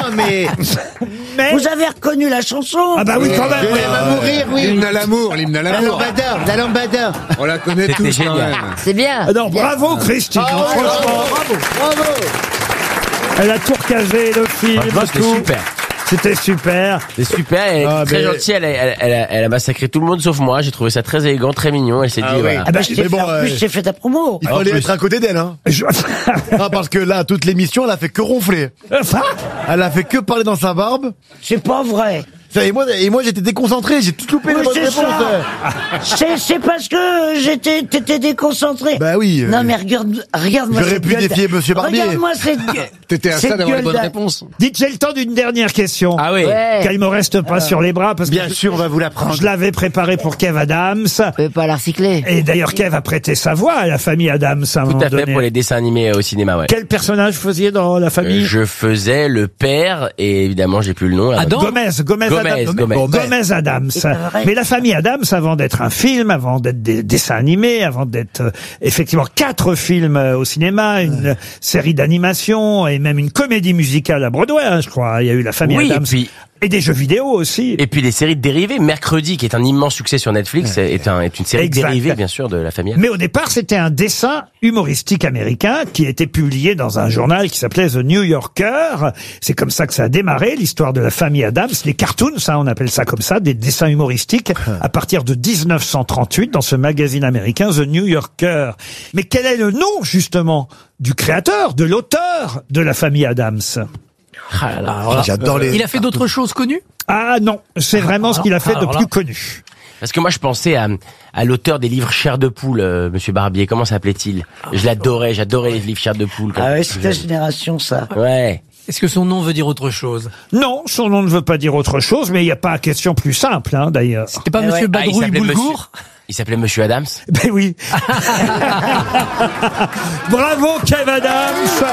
mais Vous avez reconnu la chanson? Ah bah oui, quand même. elle va mourir, oui. L'hymne à l'amour, l'hymne à La l'amour. lambada, la lambada. On la connaît C'était tous quand génial. même. C'est bien. Non, bravo Christine, Ah, franchement. Bravo. Elle a tout recasé, le film, Franchement, c'était tout. super. C'était super. C'est super, elle est très gentille, elle a massacré tout le monde sauf moi, j'ai trouvé ça très élégant, très mignon, elle s'est dit, oui. voilà. Ah bah, En plus, j'ai fait ta promo. Il fallait être à côté d'elle, hein. Ah, parce que là, toute l'émission, elle a fait que ronfler. Enfin, Elle a fait que parler dans sa barbe. C'est pas vrai. Ça, et moi, j'étais déconcentré, j'ai tout loupé les Oui, bonnes c'est réponses. ça. C'est parce que t'étais déconcentré. Bah oui. Non mais regarde-moi. J'aurais cette pu gueule défier Monsieur Barbier. Regarde-moi cette gueule. T'étais à Cette ça d'avoir les gueule bonnes d'âne. réponses. dites, j'ai le temps d'une dernière question. Ah oui. Ouais. Qu'elle me reste pas sur les bras parce que Bien sûr, on va vous la prendre. je l'avais préparé pour Kev Adams. Vous pouvez pas la recycler. Et d'ailleurs, Kev a prêté sa voix à la famille Adams à un Tout moment à fait donné. pour les dessins animés au cinéma, ouais. Quel personnage faisiez dans la famille? Je faisais le père, et évidemment, j'ai plus le nom. là. Gomez Adams. C'est vrai. Mais la famille Adams, avant d'être un film, avant d'être des dessins animés, avant d'être effectivement 4 films au cinéma, une série d'animation et même une comédie musicale à Broadway, hein, je crois. Il y a eu la famille Oui, Adams. Et des jeux vidéo aussi. Et puis les séries dérivées, Mercredi, qui est un immense succès sur Netflix, est une série Exact. dérivée, bien sûr, de la famille Adams. Mais au départ, c'était un dessin humoristique américain qui était publié dans un journal qui s'appelait The New Yorker. C'est comme ça que ça a démarré, l'histoire de la famille Adams. Les cartoons, ça, on appelle ça comme ça, des dessins humoristiques à partir de 1938 dans ce magazine américain The New Yorker. Mais quel est le nom, justement, du créateur, de l'auteur de la famille Adams? J'adore les. Il a fait d'autres choses connues? Ah non, c'est vraiment ce qu'il a fait de plus connu. Parce que moi, je pensais à l'auteur des livres Chair de poule, Monsieur Barbier. Comment s'appelait-il? J'adorais les livres Chair de poule. Ah ouais, c'est ta génération ça. Ouais. Est-ce que son nom veut dire autre chose? Non, son nom ne veut pas dire autre chose, mais il n'y a pas question plus simple, hein, d'ailleurs. C'était pas Eh Monsieur ouais. Badrouille s'appelait Boulgour? Il s'appelait Monsieur Adams. Ben oui. Bravo, Kev Adams.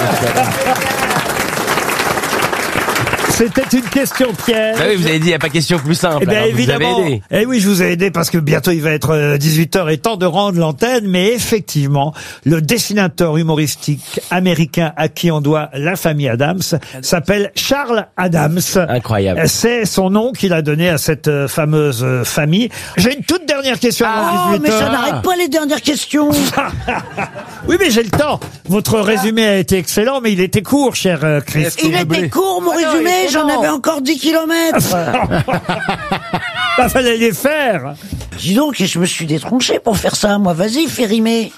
C'était une question piège. Bah oui, vous avez dit, il n'y a pas question plus simple. Eh bien, alors vous évidemment. avez aidé. Eh oui, je vous ai aidé parce que bientôt il va être 18h et temps de rendre l'antenne. Mais effectivement, le dessinateur humoristique américain à qui on doit la famille Adams s'appelle Charles Adams. Incroyable. C'est son nom qu'il a donné à cette fameuse famille. J'ai une toute dernière question avant Oh, mais 18h. ça n'arrête pas les dernières questions. Oui, mais j'ai le temps. Votre résumé a été excellent, mais il était court, cher Christine. Il était court, mon Ah résumé, j'en avais encore 10 kilomètres. Bah, fallait les faire. Dis donc, je me suis détronché pour faire ça. Moi, vas-y, fais rimer.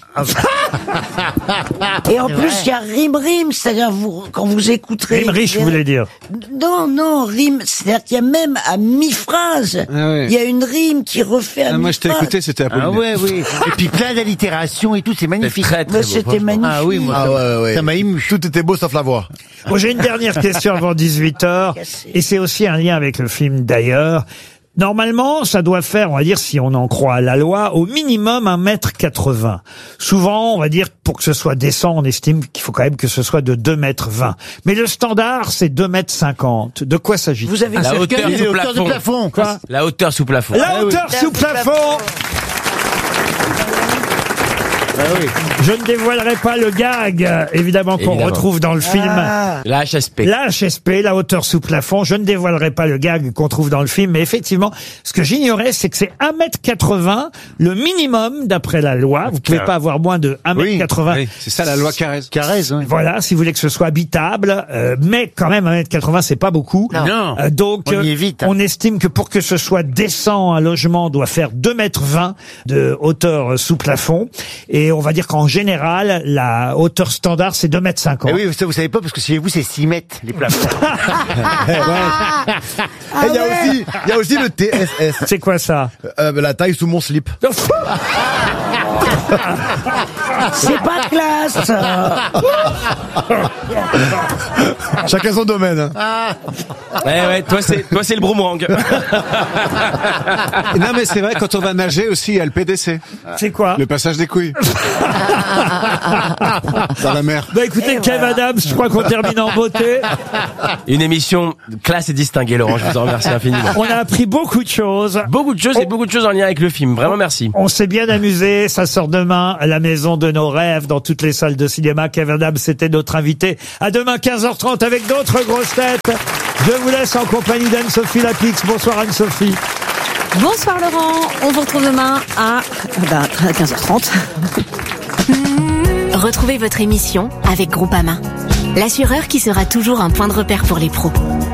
Et en plus, il y a rime-rime, c'est-à-dire quand vous écouterez... Rime riche, vous voulez dire. Non, rime, c'est-à-dire qu'il y a même à mi-phrase, Ah ouais. il y a une rime qui refait à Moi, je t'ai mi-phrase. écouté, c'était Ah Apollinaire. ouais, oui. Et puis plein d'allitérations et tout, c'est magnifique. Très, très Mais beau, c'était franchement. magnifique. Ah oui, moi, Ouais. ça m'a ému. Tout était beau sauf la voix. Bon, j'ai une dernière question avant 18h. Et c'est aussi un lien avec le film d'ailleurs. Normalement, ça doit faire, on va dire, si on en croit à la loi, au minimum 1,80 m. Souvent, on va dire, pour que ce soit décent, on estime qu'il faut quand même que ce soit de 2,20 m. Mais le standard, c'est 2,50 m. De quoi s'agit-il? Vous avez La hauteur Les sous hauteurs de plafond. plafond. Quoi? La hauteur sous plafond. La hauteur sous plafond. Je ne dévoilerai pas le gag, évidemment, qu'on Évidemment. retrouve dans le film. La HSP. La HSP, la hauteur sous plafond. Je ne dévoilerai pas le gag qu'on trouve dans le film, mais effectivement, ce que j'ignorais, c'est que c'est 1,80 m le minimum d'après la loi. Vous pouvez pas avoir moins de 1,80 m. Oui, c'est ça la loi Carrez. Carrez, oui. Voilà, si vous voulez que ce soit habitable, mais quand même 1,80 m, c'est pas beaucoup. Non. Donc, On y est vite, hein. on estime que pour que ce soit décent, un logement doit faire 2,20 m de hauteur sous plafond. Et on va dire qu'en général, la hauteur standard, c'est 2,50 m. Eh oui, ça, vous savez pas, parce que chez vous, c'est 6 mètres, les plafonds. Et il y a aussi le TSS. C'est quoi ça? La taille sous mon slip. C'est pas classe. Chacun son domaine. Hein. Ouais, toi c'est le boomerang. Non, mais c'est vrai, quand on va nager aussi, il y a le PDC. C'est quoi? Le passage des couilles. Dans la mer. Bah écoutez, Kev Adams, je crois qu'on termine en beauté. Une émission classe et distinguée, Laurent. Je vous en remercie infiniment. On a appris beaucoup de choses. Beaucoup de choses et beaucoup de choses en lien avec le film. Vraiment merci. On s'est bien amusé. Ça sort demain à la maison de nos rêves dans toutes les salles de cinéma. Kev Adams, c'était notre invité. À demain 15h30 avec d'autres grosses têtes. Je vous laisse en compagnie d'Anne-Sophie Lapix. Bonsoir Anne-Sophie. Bonsoir Laurent, on vous retrouve demain à 15h30. Retrouvez votre émission avec Groupama, l'assureur qui sera toujours un point de repère pour les pros.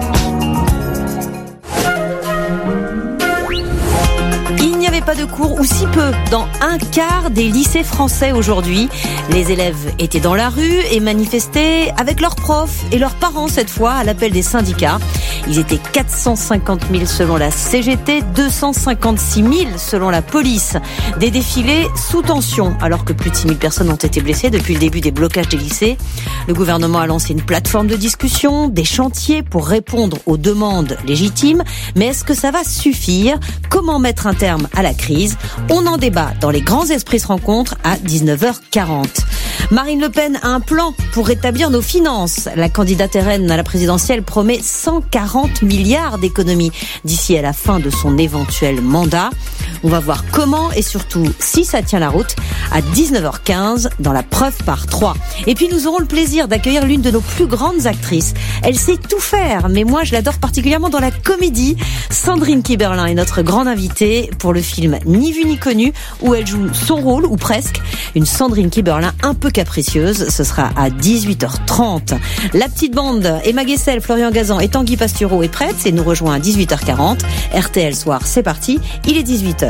Il n'y avait pas de cours, ou si peu, dans un quart des lycées français aujourd'hui. Les élèves étaient dans la rue et manifestaient avec leurs profs et leurs parents cette fois à l'appel des syndicats. Ils étaient 450 000 selon la CGT, 256 000 selon la police. Des défilés sous tension alors que plus de 6 000 personnes ont été blessées depuis le début des blocages des lycées. Le gouvernement a lancé une plateforme de discussion, des chantiers pour répondre aux demandes légitimes. Mais est-ce que ça va suffire ? Comment mettre un terme à la crise ? On en débat dans Les Grands Esprits se rencontrent à 19h40. Marine Le Pen a un plan pour rétablir nos finances. La candidate RN à la présidentielle promet 140 milliards d'économies d'ici à la fin de son éventuel mandat. On va voir comment et surtout si ça tient la route à 19h15 dans La Preuve par 3. Et puis nous aurons le plaisir d'accueillir l'une de nos plus grandes actrices. Elle sait tout faire, mais moi je l'adore particulièrement dans la comédie. Sandrine Kiberlin est notre grande invitée pour le film Ni vu ni connu où elle joue son rôle, ou presque, une Sandrine Kiberlin un peu capricieuse. Ce sera à 18h30. La petite bande, Emma Guessel, Florian Gazan et Tanguy Pastureau est prête et nous rejoint à 18h40. RTL Soir, c'est parti, il est 18h.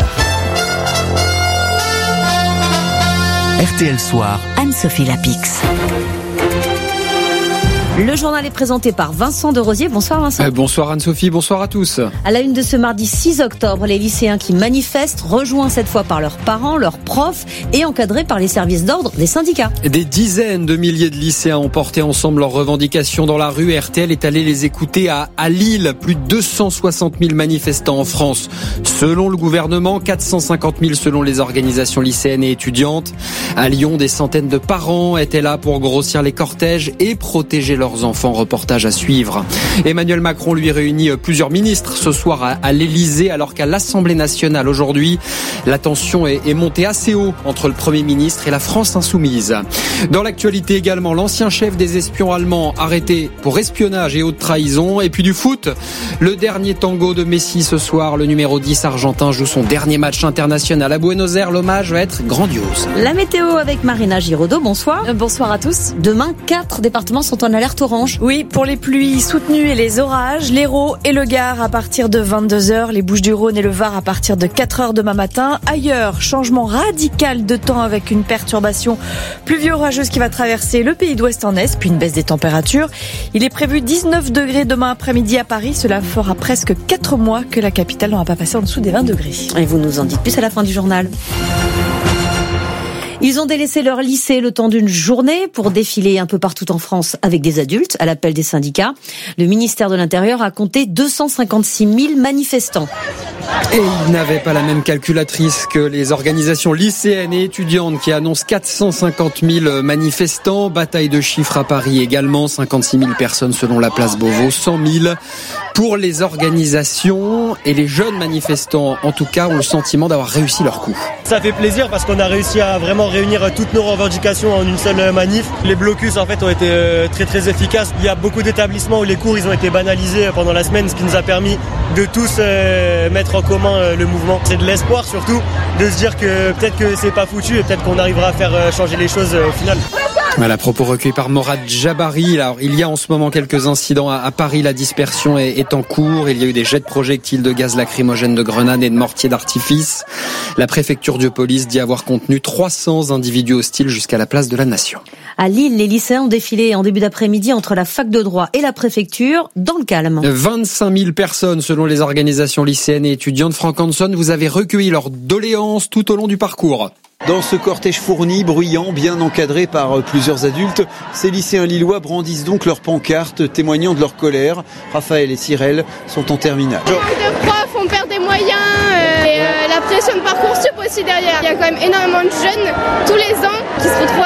RTL Soir, Anne-Sophie Lapix. Le journal est présenté par Vincent de Rosier. Bonsoir Vincent. Bonsoir Anne-Sophie, bonsoir à tous. À la une de ce mardi 6 octobre, les lycéens qui manifestent, rejoints cette fois par leurs parents, leurs profs et encadrés par les services d'ordre des syndicats. Des dizaines de milliers de lycéens ont porté ensemble leurs revendications dans la rue. RTL est allé les écouter à Lille. Plus de 260 000 manifestants en France. Selon le gouvernement, 450 000 selon les organisations lycéennes et étudiantes. À Lyon, des centaines de parents étaient là pour grossir les cortèges et protéger leurs enfants. Reportage à suivre. Emmanuel Macron lui réunit plusieurs ministres ce soir à l'Elysée, alors qu'à l'Assemblée nationale aujourd'hui, la tension est montée assez haut entre le Premier ministre et la France insoumise. Dans l'actualité également, l'ancien chef des espions allemands arrêté pour espionnage et haute trahison. Et puis du foot, le dernier tango de Messi ce soir. Le numéro 10 argentin joue son dernier match international à Buenos Aires. L'hommage va être grandiose. La météo avec Marina Giraudot, bonsoir. Bonsoir à tous. Demain, 4 départements sont en alerte orange. Oui, pour les pluies soutenues et les orages, l'Hérault et le Gard à partir de 22h, les Bouches-du-Rhône et le Var à partir de 4h demain matin. Ailleurs, changement radical de temps avec une perturbation pluvio-orageuse qui va traverser le pays d'ouest en est, puis une baisse des températures. Il est prévu 19 degrés demain après-midi à Paris. Cela fera presque 4 mois que la capitale n'aura pas passé en dessous des 20 degrés. Et vous nous en dites plus à la fin du journal. Ils ont délaissé leur lycée le temps d'une journée pour défiler un peu partout en France avec des adultes à l'appel des syndicats. Le ministère de l'Intérieur a compté 256 000 manifestants. Et ils n'avaient pas la même calculatrice que les organisations lycéennes et étudiantes qui annoncent 450 000 manifestants. Bataille de chiffres à Paris également, 56 000 personnes selon la place Beauvau, 100 000 pour les organisations. Et les jeunes manifestants, en tout cas, ont le sentiment d'avoir réussi leur coup. Ça fait plaisir parce qu'on a réussi à vraiment réunir toutes nos revendications en une seule manif. Les blocus en fait ont été très très efficaces. Il y a beaucoup d'établissements où les cours ils ont été banalisés pendant la semaine, ce qui nous a permis de tous mettre en commun le mouvement. C'est de l'espoir surtout, de se dire que peut-être que c'est pas foutu et peut-être qu'on arrivera à faire changer les choses au final. Voilà, propos recueillis par Morad Jabari. Alors, il y a en ce moment quelques incidents à Paris. La dispersion est en cours. Il y a eu des jets de projectiles de gaz lacrymogène, de grenades et de mortiers d'artifice. La préfecture de police dit avoir contenu 300 individus hostiles jusqu'à la place de la Nation. À Lille, les lycéens ont défilé en début d'après-midi entre la fac de droit et la préfecture dans le calme. 25 000 personnes selon les organisations lycéennes et étudiantes. Franck Hanson, vous avez recueilli leurs doléances tout au long du parcours. Dans ce cortège fourni, bruyant, bien encadré par plusieurs adultes, ces lycéens lillois brandissent donc leurs pancartes témoignant de leur colère. Raphaël et Cyril sont en terminale. Beaucoup de profs, on perd des moyens et la pression de Parcoursup aussi derrière. Il y a quand même énormément de jeunes tous les ans qui se retrouvent avec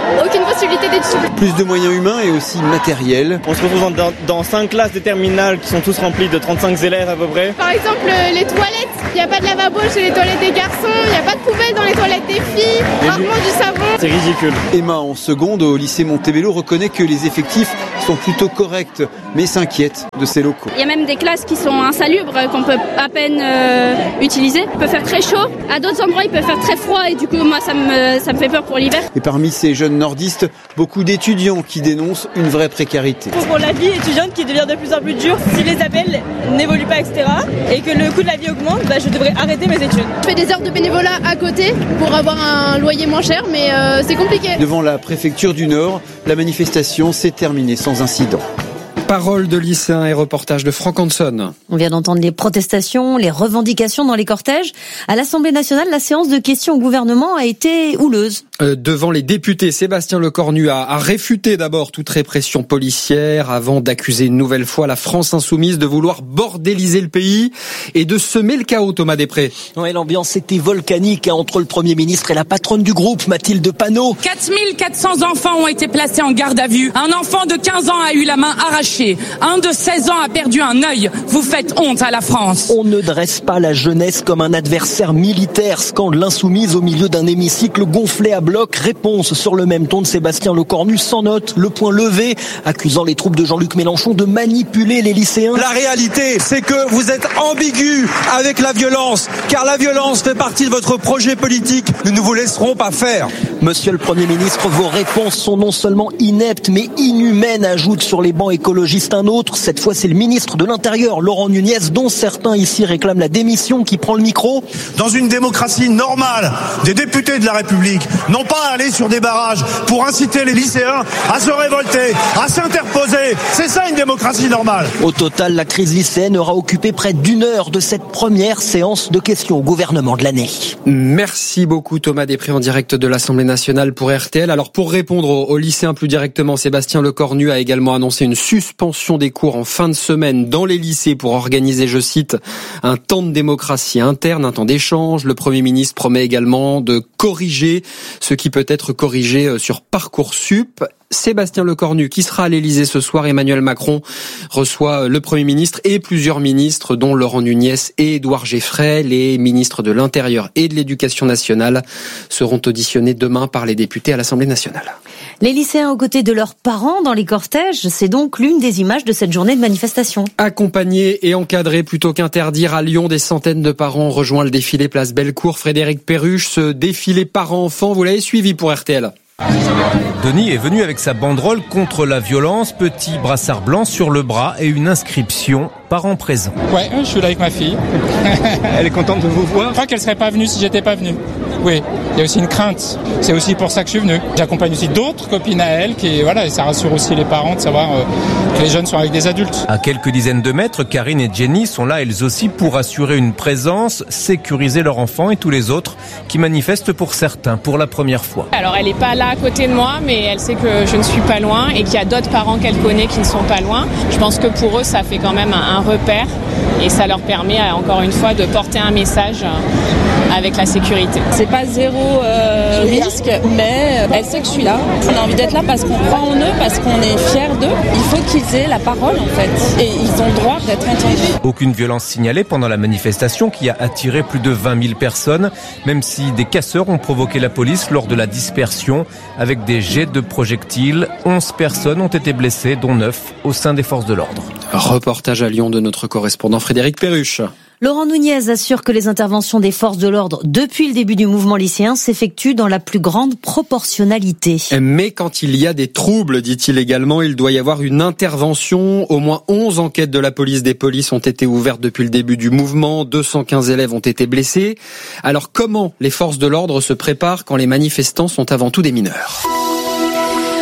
aucune possibilité d'études. Plus de moyens humains et aussi matériels. On se retrouve dans 5 classes de terminale qui sont tous remplies de 35 élèves à peu près. Par exemple, les toilettes, il n'y a pas de lavabo chez les toilettes des garçons, il n'y a pas de poubelle dans les toilettes des filles, rarement du savon. C'est ridicule. Emma, en seconde au lycée Montebello, reconnaît que les effectifs sont plutôt corrects, mais s'inquiète de ces locaux. Il y a même des classes qui sont insalubres, qu'on peut à peine utiliser. Il peut faire très chaud, à d'autres endroits il peut faire très froid et du coup moi ça me fait peur pour l'hiver. Et parmi ces jeunes nordistes, beaucoup d'étudiants qui dénoncent une vraie précarité. Pour la vie étudiante qui devient de plus en plus dure, si les appels n'évoluent pas, etc., et que le coût de la vie augmente, je devrais arrêter mes études. Je fais des heures de bénévolat à côté pour avoir un loyer moins cher, mais c'est compliqué. Devant la préfecture du Nord, la manifestation s'est terminée sans incident. Parole de lycéens et reportage de Franck Hanson. On vient d'entendre les protestations, les revendications dans les cortèges. À l'Assemblée nationale, la séance de questions au gouvernement a été houleuse. Devant les députés, Sébastien Lecornu a réfuté d'abord toute répression policière avant d'accuser une nouvelle fois la France insoumise de vouloir bordéliser le pays et de semer le chaos, Thomas Després. Ouais, l'ambiance était volcanique entre le Premier ministre et la patronne du groupe, Mathilde Panot. 4400 enfants ont été placés en garde à vue. Un enfant de 15 ans a eu la main arrachée. Un de 16 ans a perdu un œil. Vous faites honte à la France. On ne dresse pas la jeunesse comme un adversaire militaire, scande l'insoumise au milieu d'un hémicycle gonflé à bloc. Réponse sur le même ton de Sébastien Lecornu, sans note, le poing levé, accusant les troupes de Jean-Luc Mélenchon de manipuler les lycéens. La réalité, c'est que vous êtes ambigu avec la violence, car la violence fait partie de votre projet politique. Nous ne vous laisserons pas faire. Monsieur le Premier ministre, vos réponses sont non seulement ineptes, mais inhumaines, ajoute sur les bancs écologistes un autre. Cette fois, c'est le ministre de l'Intérieur, Laurent Nunez, dont certains ici réclament la démission, qui prend le micro. Dans une démocratie normale, des députés de la République n'ont pas à aller sur des barrages pour inciter les lycéens à se révolter, à s'interposer. C'est ça une démocratie normale. Au total, la crise lycéenne aura occupé près d'1 heure de cette première séance de questions au gouvernement de l'année. Merci beaucoup Thomas Després en direct de l'Assemblée nationale pour RTL. Alors pour répondre aux lycéens plus directement, Sébastien Lecornu a également annoncé une suspension des cours en fin de semaine dans les lycées pour organiser, je cite, un temps de démocratie interne, un temps d'échange. Le Premier ministre promet également de corriger ce qui peut être corrigé sur Parcoursup. Sébastien Lecornu, qui sera à l'Elysée ce soir. Emmanuel Macron reçoit le Premier ministre et plusieurs ministres, dont Laurent Nunez et Édouard Geffray. Les ministres de l'Intérieur et de l'Éducation nationale seront auditionnés demain par les députés à l'Assemblée nationale. Les lycéens aux côtés de leurs parents dans les cortèges, c'est donc l'une des images de cette journée de manifestation. Accompagnés et encadrés plutôt qu'interdire, à Lyon, des centaines de parents ont rejoint le défilé Place Bellecour. Frédéric Perruche, ce défilé parents-enfants, vous l'avez suivi pour RTL. Denis est venu avec sa banderole contre la violence, petit brassard blanc sur le bras et une inscription « Parents présents ». Ouais, je suis là avec ma fille. Elle est contente de vous voir. Je crois qu'elle serait pas venue si j'étais pas venu. Oui, il y a aussi une crainte. C'est aussi pour ça que je suis venu. J'accompagne aussi d'autres copines à elle, et ça rassure aussi les parents de savoir que les jeunes sont avec des adultes. À quelques dizaines de mètres, Karine et Jenny sont là elles aussi pour assurer une présence, sécuriser leurs enfants et tous les autres qui manifestent pour certains pour la première fois. Alors elle n'est pas là à côté de moi, mais elle sait que je ne suis pas loin et qu'il y a d'autres parents qu'elle connaît qui ne sont pas loin. Je pense que pour eux, ça fait quand même un repère et ça leur permet encore une fois de porter un message avec la sécurité. C'est pas zéro risque, mais elle sait que je suis là. On a envie d'être là parce qu'on croit en eux, parce qu'on est fiers d'eux. Il faut qu'ils aient la parole en fait, et ils ont le droit d'être entendus. Aucune violence signalée pendant la manifestation qui a attiré plus de 20 000 personnes, même si des casseurs ont provoqué la police lors de la dispersion avec des jets de projectiles. 11 personnes ont été blessées, dont 9 au sein des forces de l'ordre. Reportage à Lyon de notre correspondant Frédéric Perruche. Laurent Nunez assure que les interventions des forces de l'ordre depuis le début du mouvement lycéen s'effectuent dans la plus grande proportionnalité. Mais quand il y a des troubles, dit-il également, il doit y avoir une intervention. Au moins 11 enquêtes de la police des polices ont été ouvertes depuis le début du mouvement. 215 élèves ont été blessés. Alors comment les forces de l'ordre se préparent quand les manifestants sont avant tout des mineurs ?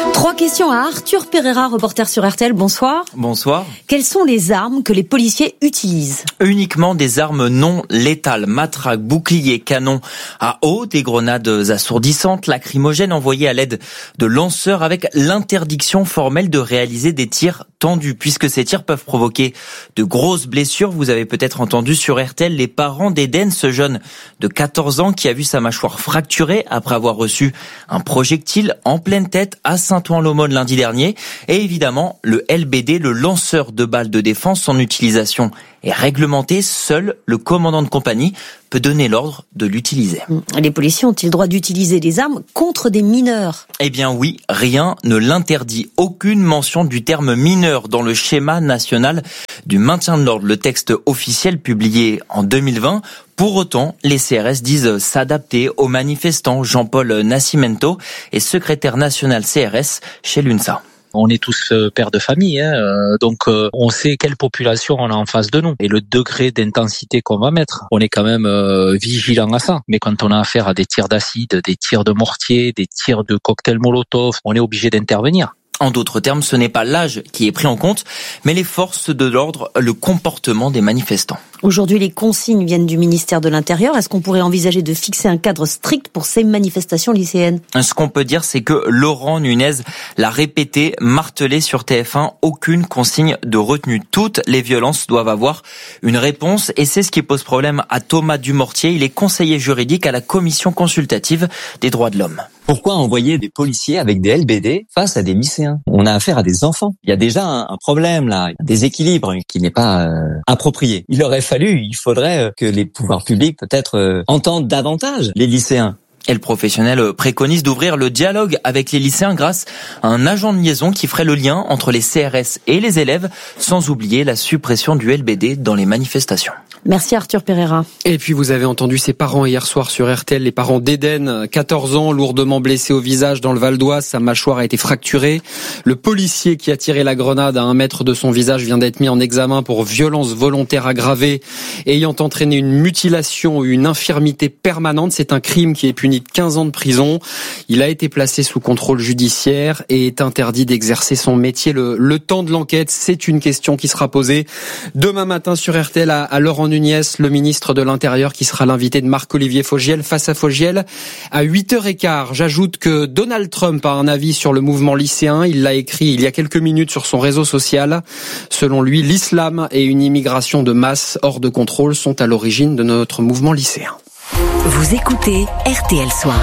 3 questions à Arthur Pereira, reporter sur RTL. Bonsoir. Bonsoir. Quelles sont les armes que les policiers utilisent ? Uniquement des armes non létales, matraques, boucliers, canons à eau, des grenades assourdissantes, lacrymogènes envoyées à l'aide de lanceurs avec l'interdiction formelle de réaliser des tirs tendus, puisque ces tirs peuvent provoquer de grosses blessures. Vous avez peut-être entendu sur RTL les parents d'Eden, ce jeune de 14 ans qui a vu sa mâchoire fracturée après avoir reçu un projectile en pleine tête à Saint-Ouen-l'Aumône lundi dernier. Et évidemment, le LBD, le lanceur de balles de défense, son utilisation est réglementée. Seul le commandant de compagnie peut donner l'ordre de l'utiliser. Les policiers ont-ils le droit d'utiliser des armes contre des mineurs ? Eh bien oui, rien ne l'interdit. Aucune mention du terme mineur dans le schéma national du maintien de l'ordre, le texte officiel publié en 2020. Pour autant, les CRS disent s'adapter aux manifestants. Jean-Paul Nascimento est secrétaire national CRS chez l'UNSA. On est tous pères de famille, donc on sait quelle population on a en face de nous et le degré d'intensité qu'on va mettre. On est quand même vigilant à ça. Mais quand on a affaire à des tirs d'acide, des tirs de mortier, des tirs de cocktail Molotov, on est obligé d'intervenir. En d'autres termes, ce n'est pas l'âge qui est pris en compte, mais les forces de l'ordre, le comportement des manifestants. Aujourd'hui, les consignes viennent du ministère de l'Intérieur. Est-ce qu'on pourrait envisager de fixer un cadre strict pour ces manifestations lycéennes ? Ce qu'on peut dire, c'est que Laurent Nunez l'a répété, martelé sur TF1, aucune consigne de retenue. Toutes les violences doivent avoir une réponse et c'est ce qui pose problème à Thomas Dumortier. Il est conseiller juridique à la Commission consultative des droits de l'homme. Pourquoi envoyer des policiers avec des LBD face à des lycéens ? On a affaire à des enfants. Il y a déjà un problème là, un déséquilibre qui n'est pas approprié. Il faudrait que les pouvoirs publics peut-être entendent davantage les lycéens. Et le professionnel préconise d'ouvrir le dialogue avec les lycéens grâce à un agent de liaison qui ferait le lien entre les CRS et les élèves, sans oublier la suppression du LBD dans les manifestations. Merci Arthur Pereira. Et puis vous avez entendu ses parents hier soir sur RTL, les parents d'Eden, 14 ans, lourdement blessé au visage dans le Val d'Oise, sa mâchoire a été fracturée. Le policier qui a tiré la grenade à 1 mètre de son visage vient d'être mis en examen pour violence volontaire aggravée, ayant entraîné une mutilation ou une infirmité permanente. C'est un crime qui est puni de 15 ans de prison. Il a été placé sous contrôle judiciaire et est interdit d'exercer son métier. Le temps de l'enquête, c'est une question qui sera posée demain matin sur RTL à Laurent Nunez, le ministre de l'Intérieur, qui sera l'invité de Marc-Olivier Fogiel face à Fogiel à 8h15. J'ajoute que Donald Trump a un avis sur le mouvement lycéen. Il l'a écrit il y a quelques minutes sur son réseau social. Selon lui, l'islam et une immigration de masse hors de contrôle sont à l'origine de notre mouvement lycéen. Vous écoutez RTL Soir.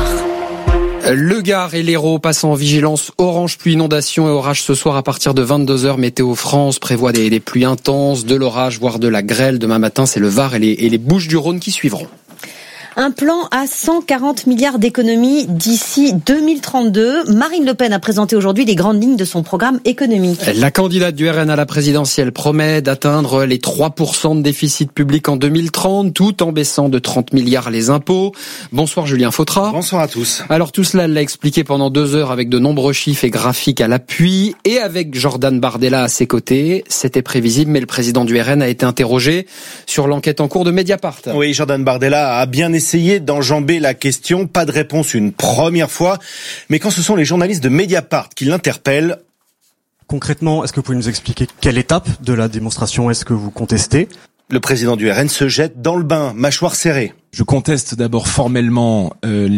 Le Gard et l'Hérault passent en vigilance orange pluie, inondation et orage ce soir à partir de 22h. Météo France prévoit des pluies intenses, de l'orage, voire de la grêle. Demain matin, c'est le Var et les Bouches-du-Rhône qui suivront. Un plan à 140 milliards d'économies d'ici 2032. Marine Le Pen a présenté aujourd'hui les grandes lignes de son programme économique. La candidate du RN à la présidentielle promet d'atteindre les 3% de déficit public en 2030, tout en baissant de 30 milliards les impôts. Bonsoir Julien Fautra. Bonsoir à tous. Alors tout cela, elle l'a expliqué pendant 2 heures avec de nombreux chiffres et graphiques à l'appui et avec Jordan Bardella à ses côtés. C'était prévisible, mais le président du RN a été interrogé sur l'enquête en cours de Mediapart. Oui, Jordan Bardella a bien essayé d'enjamber la question. Pas de réponse une première fois. Mais quand ce sont les journalistes de Mediapart qui l'interpellent... Concrètement, est-ce que vous pouvez nous expliquer quelle étape de la démonstration est-ce que vous contestez ? Le président du RN se jette dans le bain, mâchoire serrée. Je conteste d'abord formellement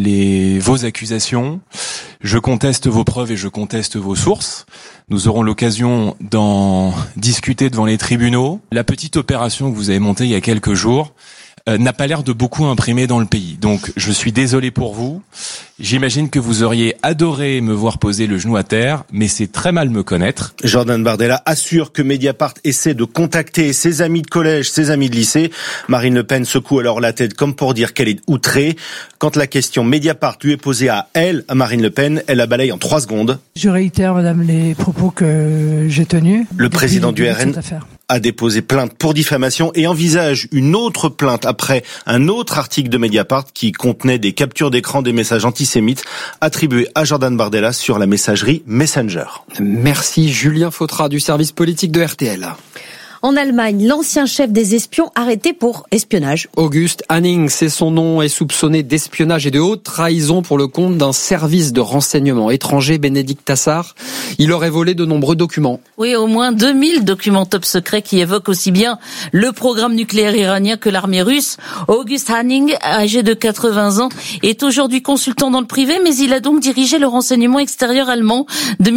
vos accusations, je conteste vos preuves et je conteste vos sources. Nous aurons l'occasion d'en discuter devant les tribunaux. La petite opération que vous avez montée il y a quelques jours n'a pas l'air de beaucoup imprimer dans le pays. Donc je suis désolé pour vous. J'imagine que vous auriez adoré me voir poser le genou à terre, mais c'est très mal me connaître. Jordan Bardella assure que Mediapart essaie de contacter ses amis de collège, ses amis de lycée. Marine Le Pen secoue alors la tête comme pour dire qu'elle est outrée. Quand la question Mediapart lui est posée à elle, à Marine Le Pen, elle la balaye en 3 secondes. Je réitère, madame, les propos que j'ai tenus. Le président du RN a déposé plainte pour diffamation et envisage une autre plainte après un autre article de Mediapart qui contenait des captures d'écran des messages antisémites attribués à Jordan Bardella sur la messagerie Messenger. Merci Julien Fautra du service politique de RTL. En Allemagne, l'ancien chef des espions arrêté pour espionnage. August Hanning, c'est son nom, est soupçonné d'espionnage et de haute trahison pour le compte d'un service de renseignement étranger, Bénédicte Tassard. Il aurait volé de nombreux documents. Oui, au moins 2000 documents top secrets qui évoquent aussi bien le programme nucléaire iranien que l'armée russe. August Hanning, âgé de 80 ans, est aujourd'hui consultant dans le privé, mais il a donc dirigé le renseignement extérieur allemand de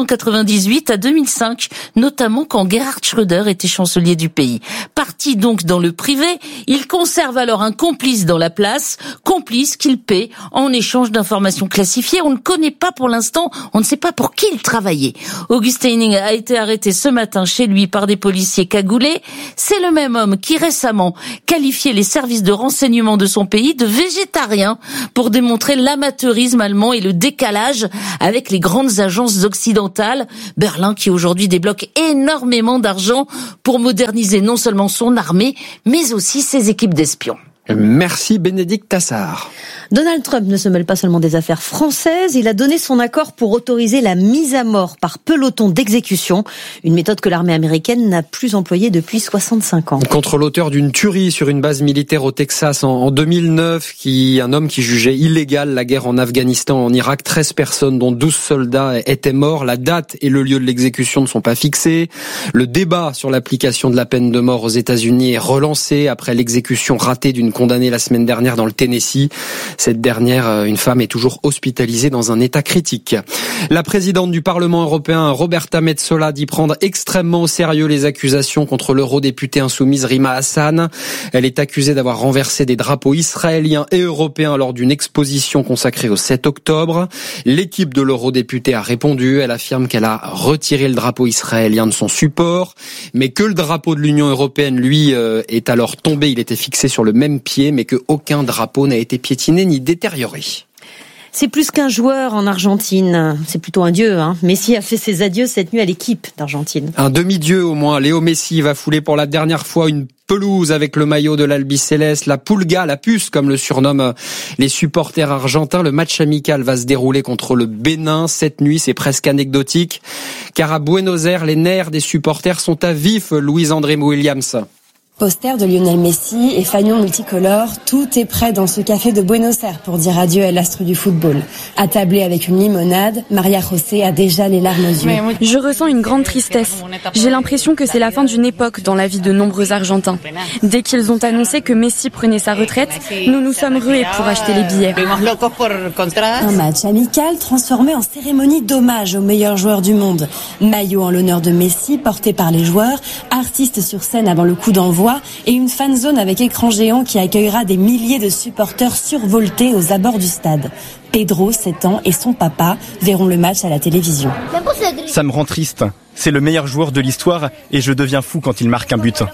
1998 à 2005, notamment quand Gerhard Schröder était chancelier du pays. Parti donc dans le privé, il conserve alors un complice dans la place, complice qu'il paie en échange d'informations classifiées. On ne connaît pas pour l'instant, on ne sait pas pour qui il travaillait. August Hanning a été arrêté ce matin chez lui par des policiers cagoulés. C'est le même homme qui récemment qualifiait les services de renseignement de son pays de végétariens pour démontrer l'amateurisme allemand et le décalage avec les grandes agences occidentales. Berlin qui aujourd'hui débloque énormément d'argent pour moderniser non seulement son armée, mais aussi ses équipes d'espions. Merci Bénédicte Tassard. Donald Trump ne se mêle pas seulement des affaires françaises, il a donné son accord pour autoriser la mise à mort par peloton d'exécution, une méthode que l'armée américaine n'a plus employée depuis 65 ans. Contre l'auteur d'une tuerie sur une base militaire au Texas en 2009, un homme qui jugeait illégale la guerre en Afghanistan, en Irak, 13 personnes dont 12 soldats étaient morts. La date et le lieu de l'exécution ne sont pas fixés. Le débat sur l'application de la peine de mort aux États-Unis est relancé après l'exécution ratée d'une condamnée la semaine dernière dans le Tennessee. Cette dernière, une femme, est toujours hospitalisée dans un état critique. La présidente du Parlement européen, Roberta Metsola, dit prendre extrêmement au sérieux les accusations contre l'eurodéputée insoumise Rima Hassan. Elle est accusée d'avoir renversé des drapeaux israéliens et européens lors d'une exposition consacrée au 7 octobre. L'équipe de l'eurodéputée a répondu. Elle affirme qu'elle a retiré le drapeau israélien de son support, mais que le drapeau de l'Union européenne, lui, est alors tombé. Il était fixé sur le même pied, mais qu'aucun drapeau n'a été piétiné ni détérioré. C'est plus qu'un joueur en Argentine, c'est plutôt un dieu. Messi a fait ses adieux cette nuit à l'équipe d'Argentine. Un demi-dieu au moins. Léo Messi va fouler pour la dernière fois une pelouse avec le maillot de l'Albiceleste, la Pulga, la puce comme le surnomment les supporters argentins. Le match amical va se dérouler contre le Bénin cette nuit, c'est presque anecdotique, car à Buenos Aires, les nerfs des supporters sont à vif. Louise-André Williams. Poster de Lionel Messi et fanion multicolore, tout est prêt dans ce café de Buenos Aires pour dire adieu à l'astre du football. Attablée avec une limonade, Maria José a déjà les larmes aux yeux. Je ressens une grande tristesse. J'ai l'impression que c'est la fin d'une époque dans la vie de nombreux Argentins. Dès qu'ils ont annoncé que Messi prenait sa retraite, nous nous sommes rués pour acheter les billets. Un match amical transformé en cérémonie d'hommage au meilleur joueur du monde. Maillot en l'honneur de Messi porté par les joueurs, artistes sur scène avant le coup d'envoi, et une fan zone avec écran géant qui accueillera des milliers de supporters survoltés aux abords du stade. Pedro, 7 ans, et son papa verront le match à la télévision. Ça me rend triste. C'est le meilleur joueur de l'histoire et je deviens fou quand il marque un but.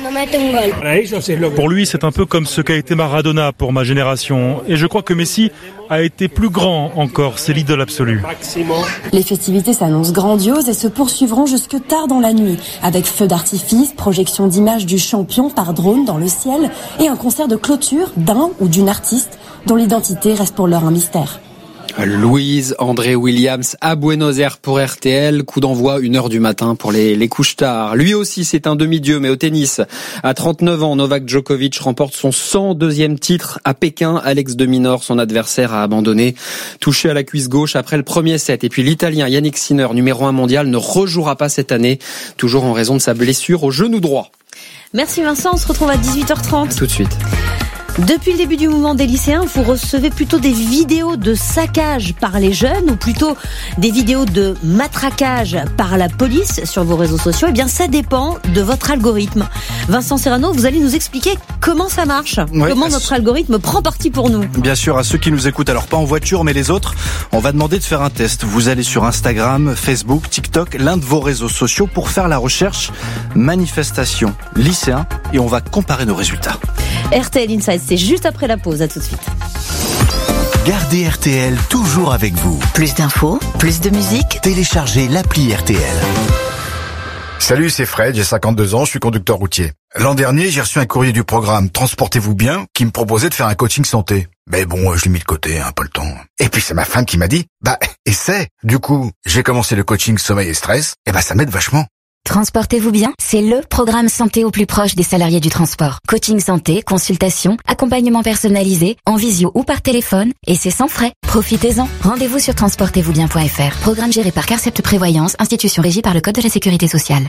Pour lui, c'est un peu comme ce qu'a été Maradona pour ma génération. Et je crois que Messi a été plus grand encore. C'est l'idole absolue. Les festivités s'annoncent grandioses et se poursuivront jusque tard dans la nuit, avec feux d'artifice, projection d'images du champion par drone dans le ciel et un concert de clôture d'un ou d'une artiste dont l'identité reste pour l'heure un mystère. Louise-André Williams à Buenos Aires pour RTL. Coup d'envoi 1h du matin pour les couches tard. Lui aussi, c'est un demi-dieu, mais au tennis. À 39 ans, Novak Djokovic remporte son 102e titre à Pékin. Alex de Minaur, son adversaire, a abandonné, touché à la cuisse gauche après le premier set. Et puis l'Italien Yannick Sinner, numéro 1 mondial, ne rejouera pas cette année, toujours en raison de sa blessure au genou droit. Merci Vincent, on se retrouve à 18h30. À tout de suite. Depuis le début du mouvement des lycéens, vous recevez plutôt des vidéos de saccage par les jeunes ou plutôt des vidéos de matraquage par la police sur vos réseaux sociaux? Eh bien, ça dépend de votre algorithme. Vincent Serrano, vous allez nous expliquer comment ça marche, comment notre algorithme prend parti pour nous. Bien sûr, à ceux qui nous écoutent, alors pas en voiture, mais les autres, on va demander de faire un test. Vous allez sur Instagram, Facebook, TikTok, l'un de vos réseaux sociaux pour faire la recherche manifestation lycéen et on va comparer nos résultats. RTL Inside, c'est juste après la pause. À tout de suite. Gardez RTL toujours avec vous. Plus d'infos, plus de musique. Téléchargez l'appli RTL. Salut, c'est Fred, j'ai 52 ans, je suis conducteur routier. L'an dernier, j'ai reçu un courrier du programme Transportez-vous bien qui me proposait de faire un coaching santé. Mais bon, je l'ai mis de côté, pas le temps. Et puis c'est ma femme qui m'a dit, essaie. Du coup, j'ai commencé le coaching sommeil et stress, et ça m'aide vachement. Transportez-vous bien, c'est le programme santé au plus proche des salariés du transport. Coaching santé, consultation, accompagnement personnalisé, en visio ou par téléphone, et c'est sans frais. Profitez-en. Rendez-vous sur transportezvousbien.fr. Programme géré par Carcept Prévoyance, institution régie par le Code de la Sécurité sociale.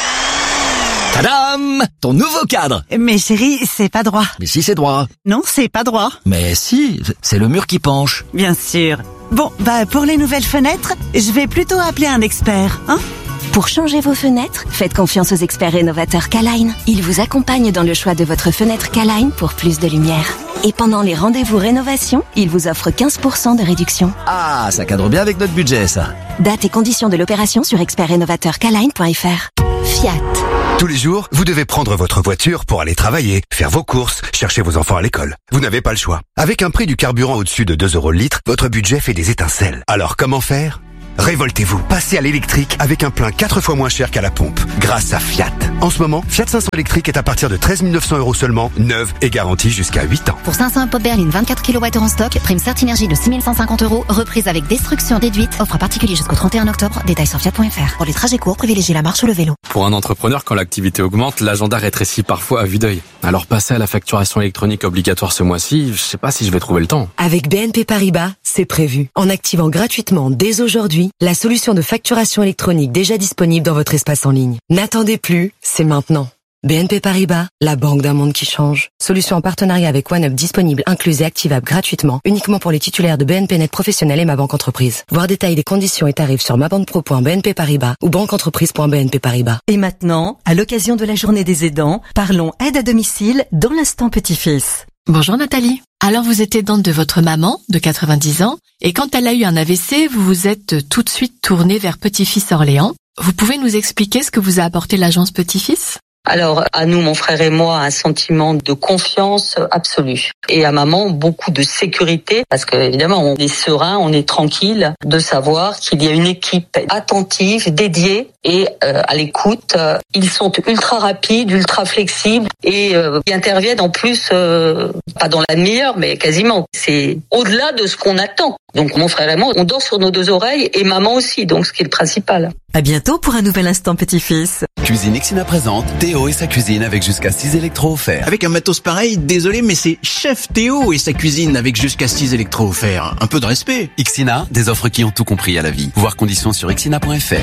Tadam! Ton nouveau cadre. Mais chérie, c'est pas droit. Mais si, c'est droit. Non, c'est pas droit. Mais si, c'est le mur qui penche. Bien sûr. Bon, pour les nouvelles fenêtres, je vais plutôt appeler un expert, hein? Pour changer vos fenêtres, faites confiance aux experts rénovateurs K-Line. Ils vous accompagnent dans le choix de votre fenêtre K-Line pour plus de lumière. Et pendant les rendez-vous rénovation, ils vous offrent 15% de réduction. Ah, ça cadre bien avec notre budget, ça. Date et conditions de l'opération sur expertrénovateurkline.fr. Fiat. Tous les jours, vous devez prendre votre voiture pour aller travailler, faire vos courses, chercher vos enfants à l'école. Vous n'avez pas le choix. Avec un prix du carburant au-dessus de 2 € le litre, votre budget fait des étincelles. Alors comment faire ? Révoltez-vous, passez à l'électrique avec un plein 4 fois moins cher qu'à la pompe, grâce à Fiat. En ce moment, Fiat 500 électrique est à partir de 13 900 € seulement, neuve et garantie jusqu'à 8 ans. Pour 500 pop berline 24 kWh en stock, prime Certinergie de 6 150 €, reprise avec destruction réduite, offre à particulier jusqu'au 31 octobre, détails sur fiat.fr. Pour les trajets courts, privilégiez la marche ou le vélo. Pour un entrepreneur, quand l'activité augmente, l'agenda rétrécit parfois à vue d'œil. Alors passer à la facturation électronique obligatoire ce mois-ci, je sais pas si je vais trouver le temps. Avec BNP Paribas, c'est prévu. En activant gratuitement dès aujourd'hui la solution de facturation électronique déjà disponible dans votre espace en ligne. N'attendez plus, c'est maintenant. BNP Paribas, la banque d'un monde qui change. Solution en partenariat avec OneUp disponible, incluse et activable gratuitement, uniquement pour les titulaires de BNP Net Professionnel et Ma Banque Entreprise. Voir détails des conditions et tarifs sur mabanquepro.bnp Paribas ou banqueentreprise.bnp Paribas. Et maintenant, à l'occasion de la journée des aidants, parlons aide à domicile dans l'instant petit-fils. Bonjour Nathalie. Alors vous êtes aidante de votre maman, de 90 ans, et quand elle a eu un AVC, vous vous êtes tout de suite tournée vers Petit-Fils Orléans. Vous pouvez nous expliquer ce que vous a apporté l'agence Petit-Fils ? Alors, à nous, mon frère et moi, un sentiment de confiance absolue. Et à maman, beaucoup de sécurité, parce que évidemment, on est serein, on est tranquille de savoir qu'il y a une équipe attentive, dédiée et à l'écoute. Ils sont ultra rapides, ultra flexibles et ils interviennent en plus, pas dans la demi-heure, mais quasiment. C'est au-delà de ce qu'on attend. Donc mon frère et moi, on dort sur nos 2 oreilles et maman aussi, donc ce qui est le principal. À bientôt pour un nouvel instant petit-fils. Cuisine Ixina présente Théo et sa cuisine avec jusqu'à 6 électros offerts. Avec un matos pareil, désolé, mais c'est Chef Théo et sa cuisine avec jusqu'à 6 électros offerts. Un peu de respect. Ixina, des offres qui ont tout compris à la vie. Voir conditions sur ixina.fr.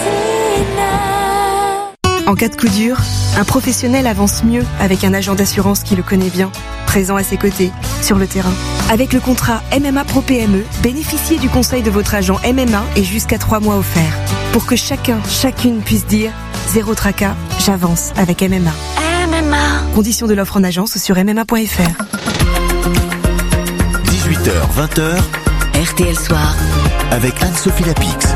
En cas de coup dur, un professionnel avance mieux avec un agent d'assurance qui le connaît bien, présent à ses côtés, sur le terrain. Avec le contrat MMA Pro PME, bénéficiez du conseil de votre agent MMA et jusqu'à 3 mois offerts. Pour que chacune puisse dire « Zéro tracas, j'avance avec MMA ». MMA. Conditions de l'offre en agence ou sur MMA.fr. 18h, 20h. RTL Soir. Avec Anne-Sophie Lapix.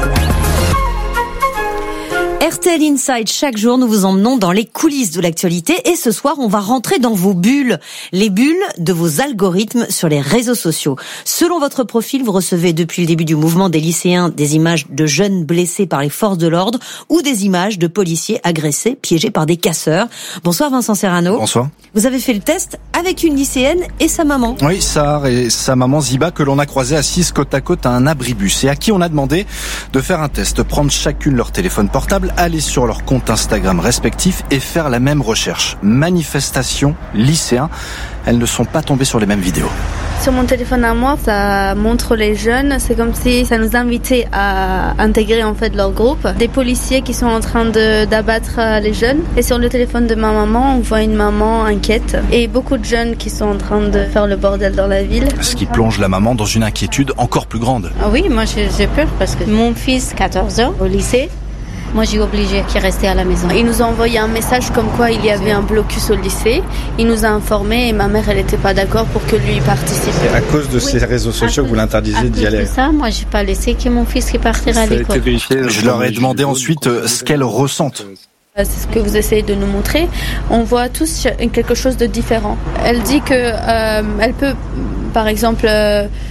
RTL Inside, chaque jour, nous vous emmenons dans les coulisses de l'actualité et ce soir, on va rentrer dans vos bulles, les bulles de vos algorithmes sur les réseaux sociaux. Selon votre profil, vous recevez depuis le début du mouvement des lycéens des images de jeunes blessés par les forces de l'ordre ou des images de policiers agressés, piégés par des casseurs. Bonsoir Vincent Serrano. Bonsoir. Vous avez fait le test avec une lycéenne et sa maman. Oui, Sarah et sa maman Ziba que l'on a croisées assises côte à côte à un abribus et à qui on a demandé de faire un test, prendre chacune leur téléphone portable, aller sur leur compte Instagram respectif et faire la même recherche. Manifestation, lycéens, elles ne sont pas tombées sur les mêmes vidéos. Sur mon téléphone à moi, ça montre les jeunes, c'est comme si ça nous invitait à intégrer en fait leur groupe. Des policiers qui sont en train d'abattre les jeunes. Et sur le téléphone de ma maman, on voit une maman inquiète et beaucoup de jeunes qui sont en train de faire le bordel dans la ville. Ce qui plonge la maman dans une inquiétude encore plus grande. Ah oui, moi j'ai peur parce que mon fils, 14 ans, au lycée, moi, j'ai obligé qu'il restait à la maison. Il nous a envoyé un message comme quoi il y avait un blocus au lycée. Il nous a informés et ma mère, elle n'était pas d'accord pour que lui participe. C'est à cause de ces réseaux sociaux que vous l'interdisez d'y aller. C'est ça, moi, j'ai pas laissé que mon fils partira à l'école. Je leur ai demandé ensuite ce qu'elles ressentent. C'est ce que vous essayez de nous montrer. On voit tous quelque chose de différent. Elle dit que elle peut, par exemple,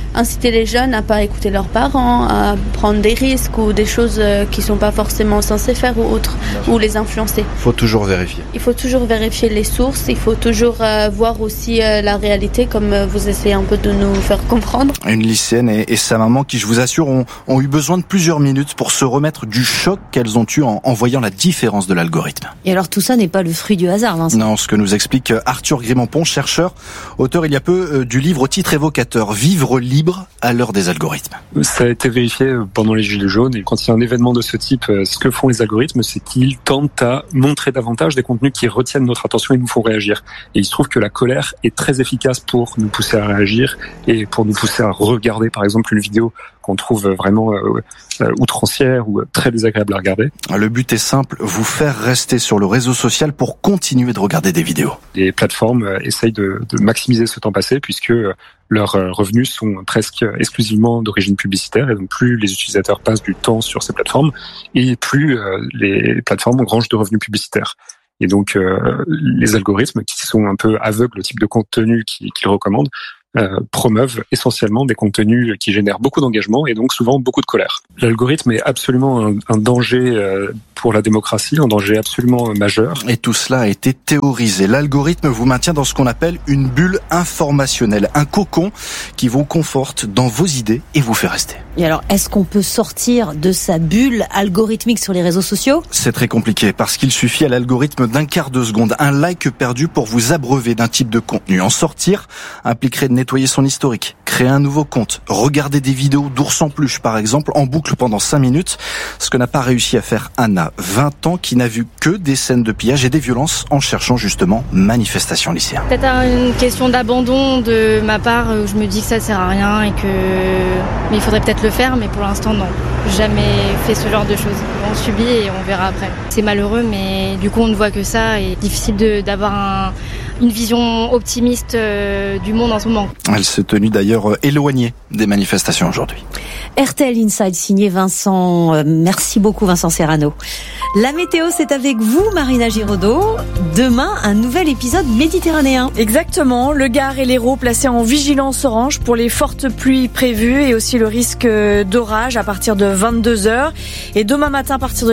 inciter les jeunes à pas écouter leurs parents, à prendre des risques ou des choses qu'ils sont pas forcément censés faire ou autres, ou les influencer. Il faut toujours vérifier. Il faut toujours vérifier les sources, il faut toujours voir aussi la réalité comme vous essayez un peu de nous faire comprendre. Une lycéenne et sa maman qui, je vous assure, ont eu besoin de plusieurs minutes pour se remettre du choc qu'elles ont eu en voyant la différence de l'algorithme. Et alors tout ça n'est pas le fruit du hasard, Vincent. Non, ce que nous explique Arthur Grimampon, chercheur, auteur il y a peu du livre au titre évocateur « Vivre libre à l'heure des algorithmes ». Ça a été vérifié pendant les Gilets jaunes et quand il y a un événement de ce type, ce que font les algorithmes, c'est qu'ils tentent à montrer davantage des contenus qui retiennent notre attention et nous font réagir. Et il se trouve que la colère est très efficace pour nous pousser à réagir et pour nous pousser à regarder par exemple une vidéo qu'on trouve vraiment outrancière ou très désagréable à regarder. Le but est simple, vous faire rester sur le réseau social pour continuer de regarder des vidéos. Les plateformes essayent de maximiser ce temps passé puisque leurs revenus sont presque exclusivement d'origine publicitaire et donc plus les utilisateurs passent du temps sur ces plateformes et plus les plateformes engrangent de revenus publicitaires. Et donc les algorithmes qui sont un peu aveugles au type de contenu qu'ils recommandent promeuvent essentiellement des contenus qui génèrent beaucoup d'engagement et donc souvent beaucoup de colère. L'algorithme est absolument un danger pour la démocratie, un danger absolument majeur. Et tout cela a été théorisé. L'algorithme vous maintient dans ce qu'on appelle une bulle informationnelle, un cocon qui vous conforte dans vos idées et vous fait rester. Et alors, est-ce qu'on peut sortir de sa bulle algorithmique sur les réseaux sociaux ? C'est très compliqué parce qu'il suffit à l'algorithme d'un quart de seconde, un like perdu pour vous abreuver d'un type de contenu. En sortir impliquerait de nettoyer son historique, créer un nouveau compte, regarder des vidéos d'ours en peluche par exemple en boucle pendant 5 minutes, ce que n'a pas réussi à faire Anna, 20 ans, qui n'a vu que des scènes de pillage et des violences en cherchant justement manifestation lycéenne. Peut-être une question d'abandon de ma part, où je me dis que ça sert à rien et que mais il faudrait peut-être le faire, mais pour l'instant non. Jamais fait ce genre de choses. On subit et on verra après. C'est malheureux, mais du coup on ne voit que ça et difficile d'avoir une vision optimiste du monde en ce moment. Elle s'est tenue d'ailleurs éloignée des manifestations aujourd'hui. RTL Inside signé Vincent. Merci beaucoup Vincent Serrano. La météo, c'est avec vous Marina Giraudot. Demain, un nouvel épisode méditerranéen. Exactement. Le Gard et l'Hérault placés en vigilance orange pour les fortes pluies prévues et aussi le risque d'orage à partir de 22h. Et demain matin, à partir de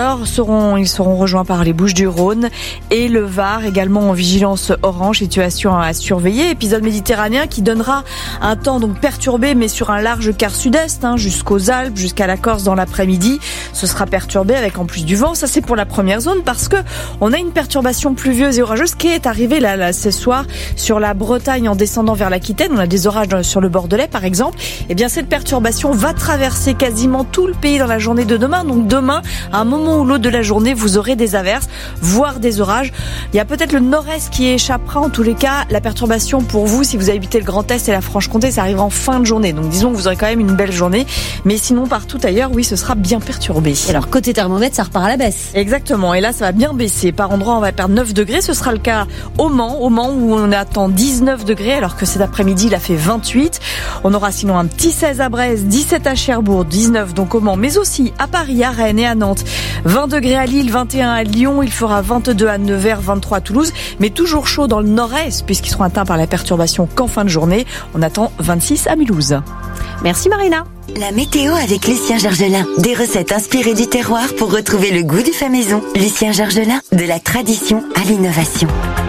4h, ils seront rejoints par les Bouches-du-Rhône et le Var, également en vigilance orange, situation à surveiller. Épisode méditerranéen qui donnera un temps donc perturbé, mais sur un large quart sud-est, jusqu'aux Alpes, jusqu'à la Corse dans l'après-midi. Ce sera perturbé avec en plus du vent. Ça, c'est pour la première zone parce que on a une perturbation pluvieuse et orageuse qui est arrivée là ce soir sur la Bretagne en descendant vers l'Aquitaine. On a des orages sur le Bordelais, par exemple. Eh bien, cette perturbation va traverser quasiment tout le pays dans la journée de demain. Donc demain, à un moment ou l'autre de la journée, vous aurez des averses, voire des orages. Il y a peut-être le nord-est qui échappera. En tous les cas, la perturbation pour vous, si vous habitez le Grand Est et la Franche-Comté, ça arrivera en fin de journée. Donc disons que vous aurez quand même une belle journée. Mais sinon, partout ailleurs, oui, ce sera bien perturbé. Et alors, côté thermomètre, ça repart à la baisse. Exactement. Et là, ça va bien baisser. Par endroits, on va perdre 9 degrés. Ce sera le cas au Mans où on attend 19 degrés, alors que cet après-midi, il a fait 28. On aura sinon un petit 16 à Brest, 17 à Cherbourg, 19 donc au Mans, mais aussi à Paris, à Rennes et à Nantes. 20 degrés à Lille, 21 à Lyon. Il fera 22 à Nevers, 23 à Toulouse. Mais toujours chaud dans le nord-est, puisqu'ils seront atteints par la perturbation qu'en fin de journée. On attend 26 à Mulhouse. Merci Marina. La météo avec Lucien Georgelin. Des recettes inspirées du terroir pour retrouver le goût du fait maison. Lucien Georgelin, de la tradition à l'innovation.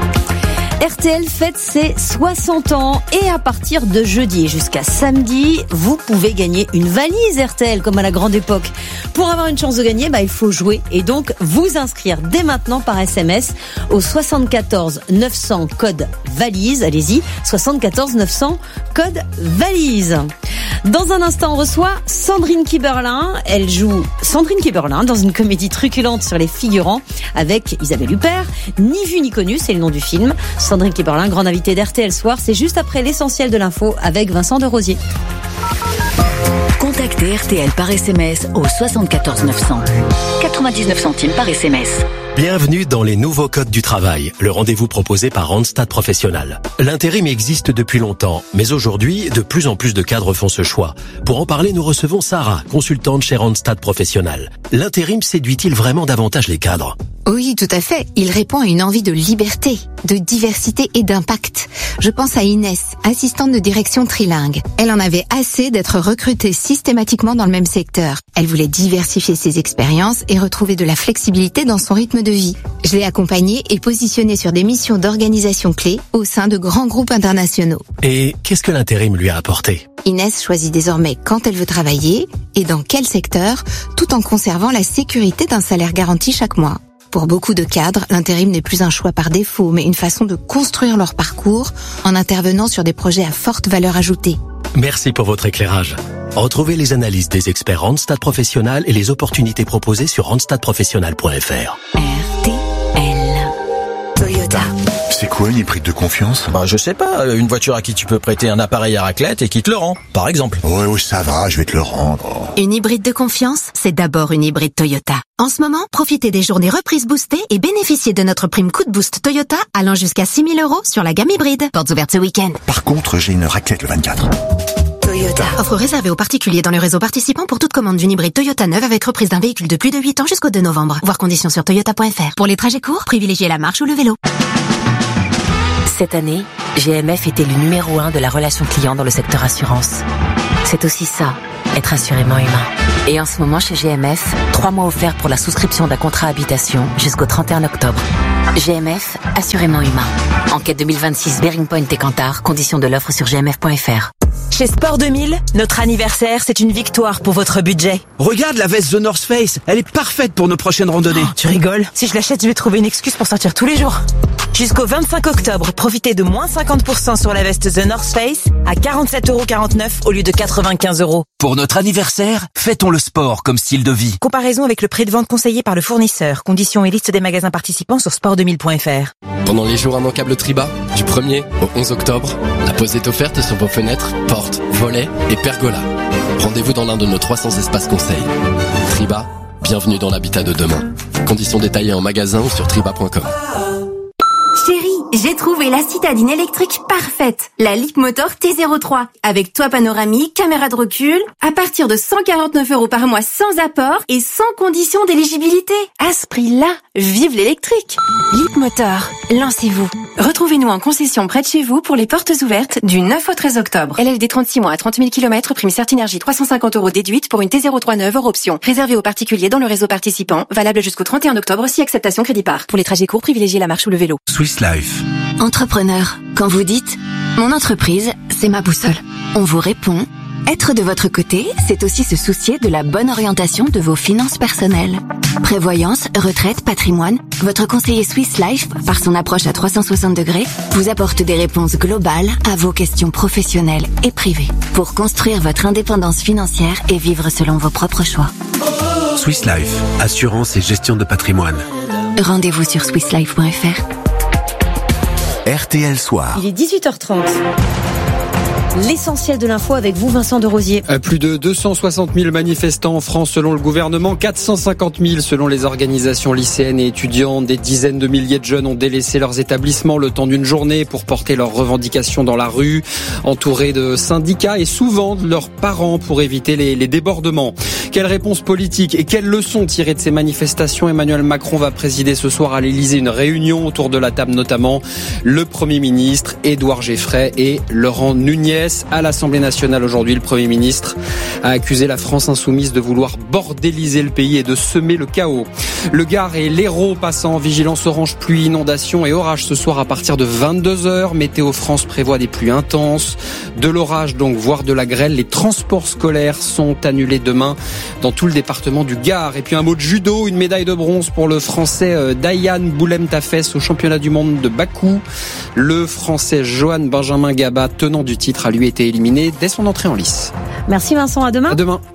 RTL fête ses 60 ans et à partir de jeudi jusqu'à samedi, vous pouvez gagner une valise RTL comme à la grande époque. Pour avoir une chance de gagner, il faut jouer et donc vous inscrire dès maintenant par SMS au 74 900 code valise. Allez-y, 74 900 code valise. Dans un instant, on reçoit Sandrine Kiberlin. Elle joue Sandrine Kiberlin dans une comédie truculente sur les figurants avec Isabelle Huppert. Ni vu ni connu, c'est le nom du film. Sandrine Kiberlin, grande invitée d'RTL Soir. C'est juste après l'essentiel de l'info avec Vincent de Rosier. Contactez RTL par SMS au 74 900. 99 centimes par SMS. Bienvenue dans les nouveaux codes du travail, le rendez-vous proposé par Randstad Professionnel. L'intérim existe depuis longtemps, mais aujourd'hui, de plus en plus de cadres font ce choix. Pour en parler, nous recevons Sarah, consultante chez Randstad Professionnel. L'intérim séduit-il vraiment davantage les cadres ? Oui, tout à fait. Il répond à une envie de liberté, de diversité et d'impact. Je pense à Inès, assistante de direction trilingue. Elle en avait assez d'être recrutée systématiquement dans le même secteur. Elle voulait diversifier ses expériences et retrouver de la flexibilité dans son rythme de vie. Je l'ai accompagnée et positionnée sur des missions d'organisation clés au sein de grands groupes internationaux. Et qu'est-ce que l'intérim lui a apporté ? Inès choisit désormais quand elle veut travailler et dans quel secteur, tout en conservant la sécurité d'un salaire garanti chaque mois. Pour beaucoup de cadres, l'intérim n'est plus un choix par défaut, mais une façon de construire leur parcours en intervenant sur des projets à forte valeur ajoutée. Merci pour votre éclairage. Retrouvez les analyses des experts Randstad Professionnel et les opportunités proposées sur randstadprofessionnel.fr. Toyota. C'est quoi une hybride de confiance ? Je sais pas, une voiture à qui tu peux prêter un appareil à raclette et qui te le rend, par exemple. Ouais, ça va, je vais te le rendre. Une hybride de confiance, c'est d'abord une hybride Toyota. En ce moment, profitez des journées reprises boostées et bénéficiez de notre prime coup de boost Toyota allant jusqu'à 6 000 € sur la gamme hybride. Portes ouvertes ce week-end. Par contre, j'ai une raclette le 24. Toyota. Offre réservée aux particuliers dans le réseau participant pour toute commande d'une hybride Toyota neuve avec reprise d'un véhicule de plus de 8 ans jusqu'au 2 novembre. Voir conditions sur toyota.fr. Pour les trajets courts, privilégiez la marche ou le vélo. Cette année, GMF était le numéro 1 de la relation client dans le secteur assurance. C'est aussi ça, être assurément humain. Et en ce moment chez GMF, 3 mois offerts pour la souscription d'un contrat habitation jusqu'au 31 octobre. GMF, assurément humain. Enquête 2026 Bearing Point et Kantar, conditions de l'offre sur gmf.fr. Chez Sport 2000, notre anniversaire, c'est une victoire pour votre budget. Regarde la veste The North Face, elle est parfaite pour nos prochaines randonnées. Tu rigoles ? Si je l'achète, je vais trouver une excuse pour sortir tous les jours. Jusqu'au 25 octobre, profitez de moins 50% sur la veste The North Face à 47,49 € au lieu de 95 €. Pour notre anniversaire, fêtons le sport comme style de vie. Comparaison avec le prix de vente conseillé par le fournisseur. Conditions et liste des magasins participants sur sport2000.fr. Pendant les jours immanquables Triba, du 1er au 11 octobre, la pause est offerte sur vos fenêtres, portes, volets et pergolas. Rendez-vous dans l'un de nos 300 espaces conseils. Triba, bienvenue dans l'habitat de demain. Conditions détaillées en magasin ou sur triba.com. Chérie, j'ai trouvé la citadine électrique parfaite. La Leapmotor T03. Avec toit panoramique, caméra de recul. À partir de 149 € par mois sans apport et sans condition d'éligibilité. À ce prix-là, vive l'électrique. Leapmotor, lancez-vous. Retrouvez-nous en concession près de chez vous pour les portes ouvertes du 9 au 13 octobre. LLD 36 mois à 30 000 km, prime Certinergie 350 € déduite pour une T03 neuve hors option. Réservé aux particuliers dans le réseau participant. Valable jusqu'au 31 octobre si acceptation crédit par. Pour les trajets courts, privilégiez la marche ou le vélo. Swiss Life. Entrepreneur, quand vous dites « Mon entreprise, c'est ma boussole », on vous répond « Être de votre côté, c'est aussi se soucier de la bonne orientation de vos finances personnelles. » Prévoyance, retraite, patrimoine, votre conseiller Swiss Life, par son approche à 360 degrés, vous apporte des réponses globales à vos questions professionnelles et privées pour construire votre indépendance financière et vivre selon vos propres choix. Swiss Life, assurance et gestion de patrimoine. Rendez-vous sur swisslife.fr. RTL Soir. Il est 18h30. L'essentiel de l'info avec vous, Vincent de Rosier. Plus de 260 000 manifestants en France selon le gouvernement, 450 000 selon les organisations lycéennes et étudiantes. Des dizaines de milliers de jeunes ont délaissé leurs établissements le temps d'une journée pour porter leurs revendications dans la rue, entourés de syndicats et souvent de leurs parents pour éviter les débordements. Quelle réponse politique et quelles leçons tirées de ces manifestations? Emmanuel Macron va présider ce soir à l'Élysée une réunion autour de la table, notamment le Premier ministre Édouard Geffray et Laurent Nunez. À l'Assemblée nationale aujourd'hui, le Premier ministre a accusé la France insoumise de vouloir bordéliser le pays et de semer le chaos. Le Gard et l'Hérault passant en vigilance orange pluie, inondation et orage ce soir à partir de 22h. Météo France prévoit des pluies intenses, de l'orage donc, voire de la grêle. Les transports scolaires sont annulés demain dans tout le département du Gard. Et puis un mot de judo, une médaille de bronze pour le Français Dayan Boulem Tafes au championnat du monde de Bakou. Le Français Johan Benjamin Gaba, tenant du titre, a lui été éliminé dès son entrée en lice. Merci Vincent, à demain. À demain.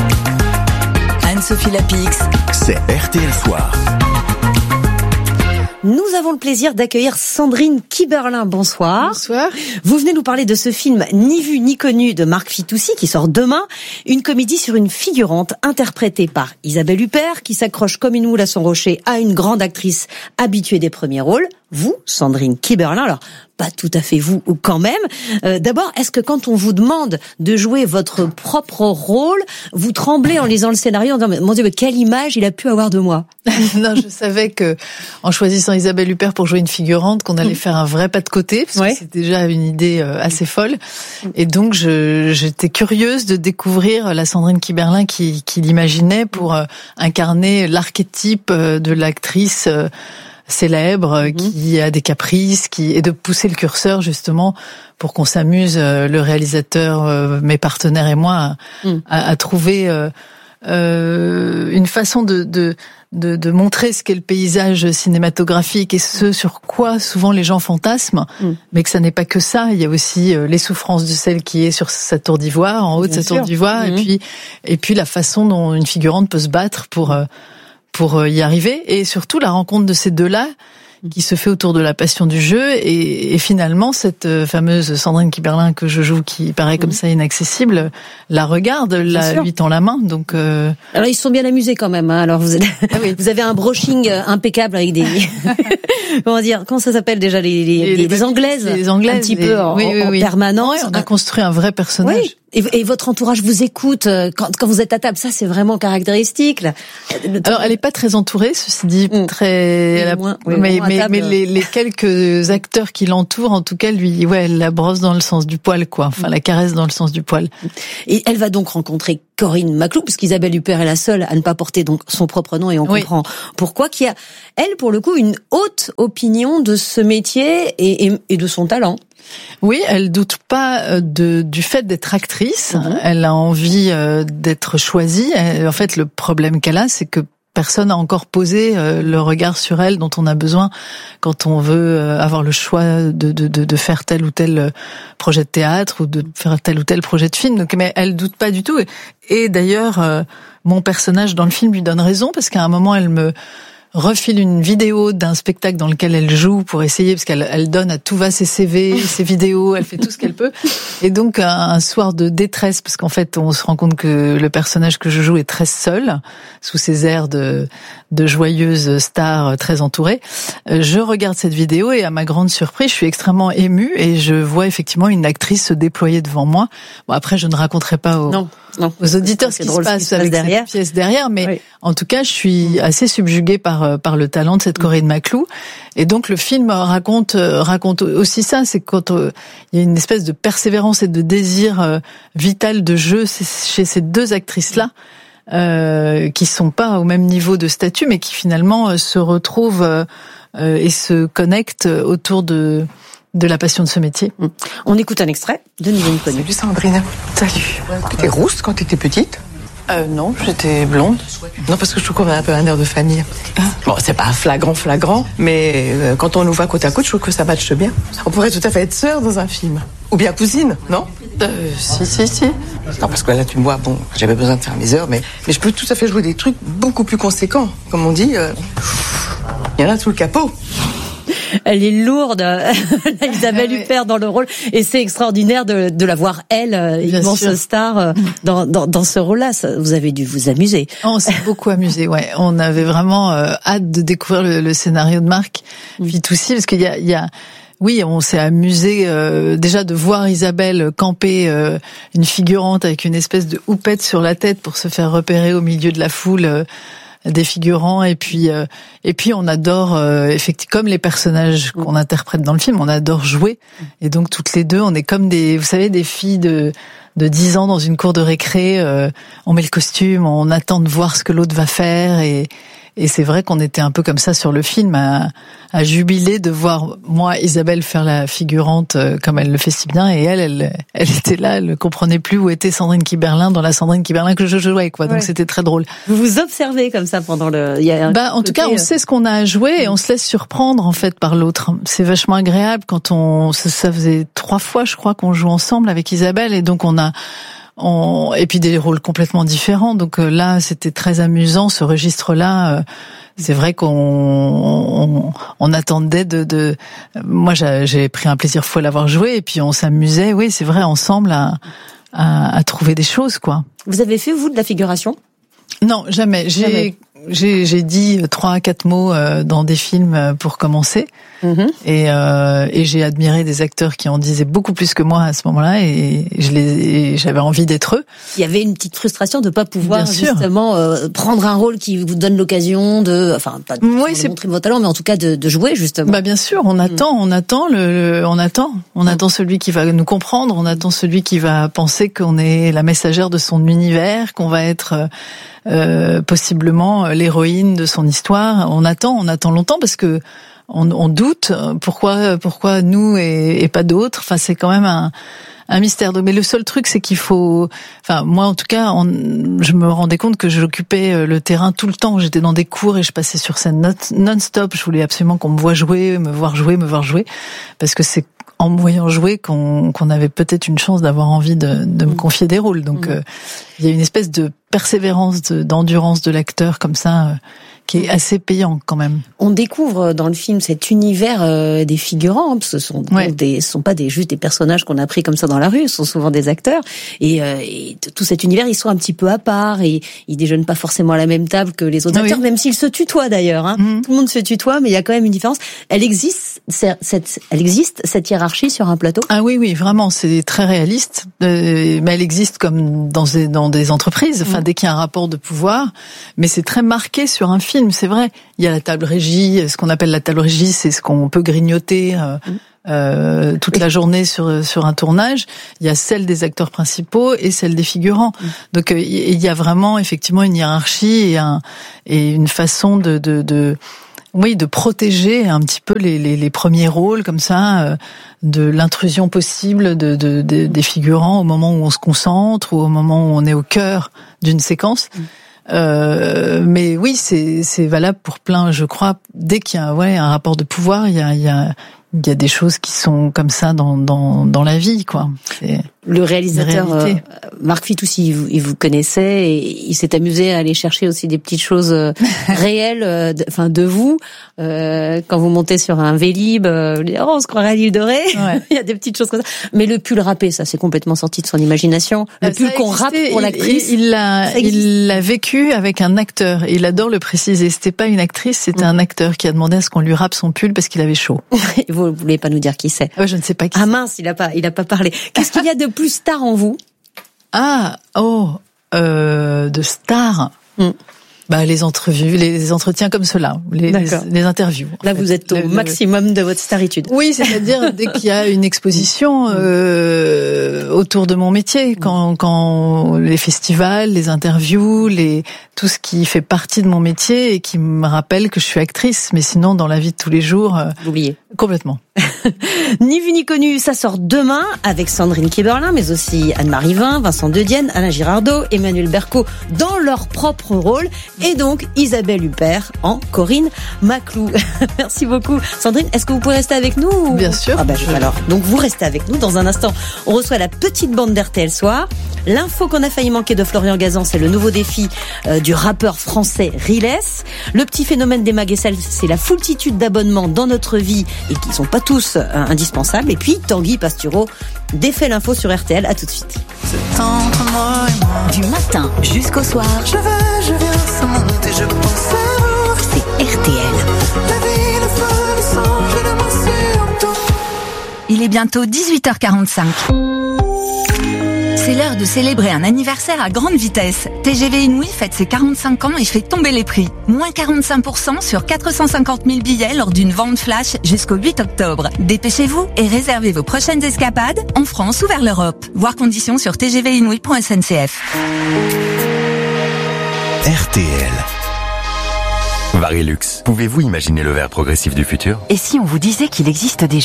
Anne-Sophie Lapix. C'est RTL Soir. Nous avons le plaisir d'accueillir Sandrine Kiberlin. Bonsoir. Bonsoir. Vous venez nous parler de ce film Ni vu ni connu de Marc Fitoussi qui sort demain. Une comédie sur une figurante interprétée par Isabelle Huppert qui s'accroche comme une moule à son rocher à une grande actrice habituée des premiers rôles. Vous, Sandrine Kiberlin, alors pas tout à fait vous quand même. D'abord, est-ce que quand on vous demande de jouer votre propre rôle, vous tremblez en lisant le scénario en disant « Mon Dieu, mais quelle image il a pu avoir de moi ?» Non, je savais que en choisissant Isabelle Huppert pour jouer une figurante, qu'on allait faire un vrai pas de côté, parce que c'est déjà une idée assez folle. Et donc, j'étais curieuse de découvrir la Sandrine Kiberlin qui l'imaginait pour incarner l'archétype de l'actrice célèbre qui a des caprices, et de pousser le curseur justement pour qu'on s'amuse, le réalisateur, mes partenaires et moi, à trouver une façon de montrer ce qu'est le paysage cinématographique et ce sur quoi souvent les gens fantasment, mais que ça n'est pas que ça. Il y a aussi les souffrances de celle qui est sur sa tour d'ivoire, en haut de sa tour d'ivoire, et puis la façon dont une figurante peut se battre pour y arriver, et surtout la rencontre de ces deux-là qui se fait autour de la passion du jeu, et finalement cette fameuse Sandrine Kiberlin que je joue, qui paraît comme ça inaccessible, la regarde, lui tend la main. Donc alors ils se sont bien amusés quand même, hein. Alors vous avez un brushing impeccable avec des comment ça s'appelle déjà, des anglaises, un petit peu en permanence. On a construit un vrai personnage. Oui. Et votre entourage vous écoute quand vous êtes à table, ça c'est vraiment caractéristique. Alors elle est pas très entourée, ceci dit, mais les quelques acteurs qui l'entourent, en tout cas, elle la brosse dans le sens du poil, quoi. Enfin, la caresse dans le sens du poil. Et elle va donc rencontrer Corinne Maclou, parce qu'Isabelle Huppert est la seule à ne pas porter donc son propre nom, et on comprend pourquoi, qui a, elle, pour le coup, une haute opinion de ce métier et de son talent. Oui, elle doute pas du fait d'être actrice. Elle a envie d'être choisie. En fait, le problème qu'elle a, c'est que personne n'a encore posé le regard sur elle dont on a besoin quand on veut avoir le choix de faire tel ou tel projet de théâtre ou de faire tel ou tel projet de film. Donc, mais elle doute pas du tout. Et d'ailleurs, mon personnage dans le film lui donne raison, parce qu'à un moment, elle me refile une vidéo d'un spectacle dans lequel elle joue pour essayer, parce qu'elle donne à tout va ses CV, ses vidéos, elle fait tout ce qu'elle peut. Et donc un soir de détresse, parce qu'en fait on se rend compte que le personnage que je joue est très seul, sous ses airs de joyeuse star très entourée. Je regarde cette vidéo et à ma grande surprise, je suis extrêmement émue et je vois effectivement une actrice se déployer devant moi. Bon, après je ne raconterai pas aux auditeurs ce qui se passe avec cette pièce derrière, mais en tout cas je suis assez subjuguée par le talent de cette Corinne Maclou. Et donc le film raconte aussi ça, c'est quand il y a une espèce de persévérance et de désir vital de jeu chez ces deux actrices-là, qui sont pas au même niveau de statut, mais qui finalement se retrouvent et se connectent autour de la passion de ce métier. On écoute un extrait de Ni vu ni connu. Salut Sandrine. Salut. T'étais rousse quand t'étais petite? Non, j'étais blonde. Non, parce que je trouve qu'on a un peu un air de famille. Bon, c'est pas flagrant, mais quand on nous voit côte à côte, je trouve que ça matche bien. On pourrait tout à fait être sœurs dans un film. Ou bien cousine, non? Si. Non, parce que là, tu me vois, bon, j'avais besoin de faire mes heures, mais je peux tout à fait jouer des trucs beaucoup plus conséquents. Comme on dit, il y en a sous le capot. Elle est lourde, Isabelle Huppert dans le rôle, et c'est extraordinaire de la voir, elle, immense star, dans ce rôle-là. Vous avez dû vous amuser. On s'est beaucoup amusé, ouais. On avait vraiment hâte de découvrir le scénario de Marc Fitoussi, parce qu'il y a oui, on s'est amusé déjà de voir Isabelle camper une figurante avec une espèce de houppette sur la tête pour se faire repérer au milieu de la foule des figurants, et puis on adore effectivement, comme les personnages qu'on interprète dans le film, on adore jouer, et donc toutes les deux on est comme des filles de 10 ans dans une cour de récré, on met le costume, on attend de voir ce que l'autre va faire, et c'est vrai qu'on était un peu comme ça sur le film, à jubiler de voir moi Isabelle faire la figurante comme elle le fait si bien, et elle était là, elle ne comprenait plus où était Sandrine Kiberlin dans la Sandrine Kiberlin que je jouais, quoi. Donc c'était très drôle. Vous vous observez comme ça pendant le. En tout cas, on sait ce qu'on a à jouer et on se laisse surprendre en fait par l'autre. C'est vachement agréable quand ça faisait 3 fois, je crois, qu'on joue ensemble avec Isabelle, et donc on et puis des rôles complètement différents. Donc là, c'était très amusant ce registre-là. C'est vrai qu'on attendait moi, j'ai pris un plaisir fou à l'avoir joué, et puis on s'amusait. Oui, c'est vrai, ensemble à trouver des choses, quoi. Vous avez fait, vous, de la figuration? Non, jamais. J'ai dit 3 à 4 mots dans des films pour commencer. Et j'ai admiré des acteurs qui en disaient beaucoup plus que moi à ce moment-là, et j'avais envie d'être eux. Il y avait une petite frustration de pas pouvoir justement prendre un rôle qui vous donne l'occasion pas de montrer vos talents, mais en tout cas de jouer justement. Bah bien sûr, on attend celui qui va nous comprendre, on attend celui qui va penser qu'on est la messagère de son univers, qu'on va être possiblement l'héroïne de son histoire. On attend longtemps parce que on doute pourquoi nous et pas d'autres. Enfin, c'est quand même un mystère. Mais le seul truc, c'est qu'il faut, moi en tout cas, je me rendais compte que j'occupais le terrain tout le temps. J'étais dans des cours et je passais sur scène non-stop. Je voulais absolument qu'on me voit jouer, me voir jouer, parce que c'est en me voyant jouer qu'on avait peut-être une chance d'avoir envie de me confier des rôles. Donc il y a une espèce de persévérance, d'endurance de l'acteur comme ça, qui est assez payant quand même. On découvre dans le film cet univers des figurants, parce que ce sont pas juste des personnages qu'on a pris comme ça dans la rue, ce sont souvent des acteurs, et tout cet univers, ils sont un petit peu à part, et ils déjeunent pas forcément à la même table que les autres acteurs, même s'ils se tutoient d'ailleurs. Tout le monde se tutoie, mais il y a quand même une différence. Elle existe cette hiérarchie sur un plateau? Ah oui, vraiment, c'est très réaliste, mais elle existe comme dans des entreprises, dès qu'il y a un rapport de pouvoir, mais c'est très marqué sur un film. C'est vrai, il y a la table régie. Ce qu'on appelle la table régie, c'est ce qu'on peut grignoter toute la journée sur un tournage. Il y a celle des acteurs principaux et celle des figurants. Donc il y a vraiment effectivement une hiérarchie et une façon de protéger un petit peu les premiers rôles comme ça, de l'intrusion possible des figurants au moment où on se concentre ou au moment où on est au cœur d'une séquence. Mais oui, c'est valable pour plein, je crois. Dès qu'il y a un rapport de pouvoir, il y a des choses qui sont comme ça dans la vie, quoi. Le réalisateur Marc Fitoussi, il vous connaissait et il s'est amusé à aller chercher aussi des petites choses réelles, de vous. Quand vous montez sur un Vélib, on se croirait à l'île de Ré. Il y a des petites choses comme ça. Mais le pull râpé, ça c'est complètement sorti de son imagination. Le pull qu'on râpe pour l'actrice. Il l'a vécu avec un acteur et il adore le préciser. C'était pas une actrice, c'était un acteur qui a demandé à ce qu'on lui râpe son pull parce qu'il avait chaud. Vous voulez pas nous dire qui c'est? Je ne sais pas qui. Ah mince, il a pas parlé. Qu'est-ce qu'il y a de plus star en vous? De star. Les entrevues, les entretiens comme cela, les interviews. Là, vous êtes au maximum de votre staritude. Oui, c'est-à-dire dès qu'il y a une exposition autour de mon métier, quand les festivals, les interviews, tout ce qui fait partie de mon métier et qui me rappelle que je suis actrice, mais sinon dans la vie de tous les jours, oubliez complètement. Ni vu ni connu, ça sort demain avec Sandrine Kiberlin, mais aussi Anne-Marie Vin, Vincent Dedienne, Alain Girardot, Emmanuel Berco dans leur propre rôle, et donc Isabelle Huppert en Corinne Maclou. Merci beaucoup Sandrine. Est-ce que vous pouvez rester avec nous? Bien sûr. Alors, donc vous restez avec nous. Dans un instant, on reçoit la petite bande d'RTL Soir. L'info qu'on a failli manquer de Florian Gazan, c'est le nouveau défi du rappeur français Riles. Le petit phénomène des mags, c'est la foultitude d'abonnements dans notre vie et qui sont pas tous indispensables. Et puis Tanguy Pastureau défait l'info sur RTL. À tout de suite. Du matin jusqu'au soir. Je viens sans mon et je pense à vous. C'est RTL. La vie ne fait le sang, je le mets sur tout. Il est bientôt 18h45. C'est l'heure de célébrer un anniversaire à grande vitesse. TGV Inouï fête ses 45 ans et fait tomber les prix. Moins 45% sur 450 000 billets lors d'une vente flash jusqu'au 8 octobre. Dépêchez-vous et réservez vos prochaines escapades en France ou vers l'Europe. Voir conditions sur tgvinouï.sncf. RTL. Varilux, pouvez-vous imaginer le verre progressif du futur? Et si on vous disait qu'il existe déjà?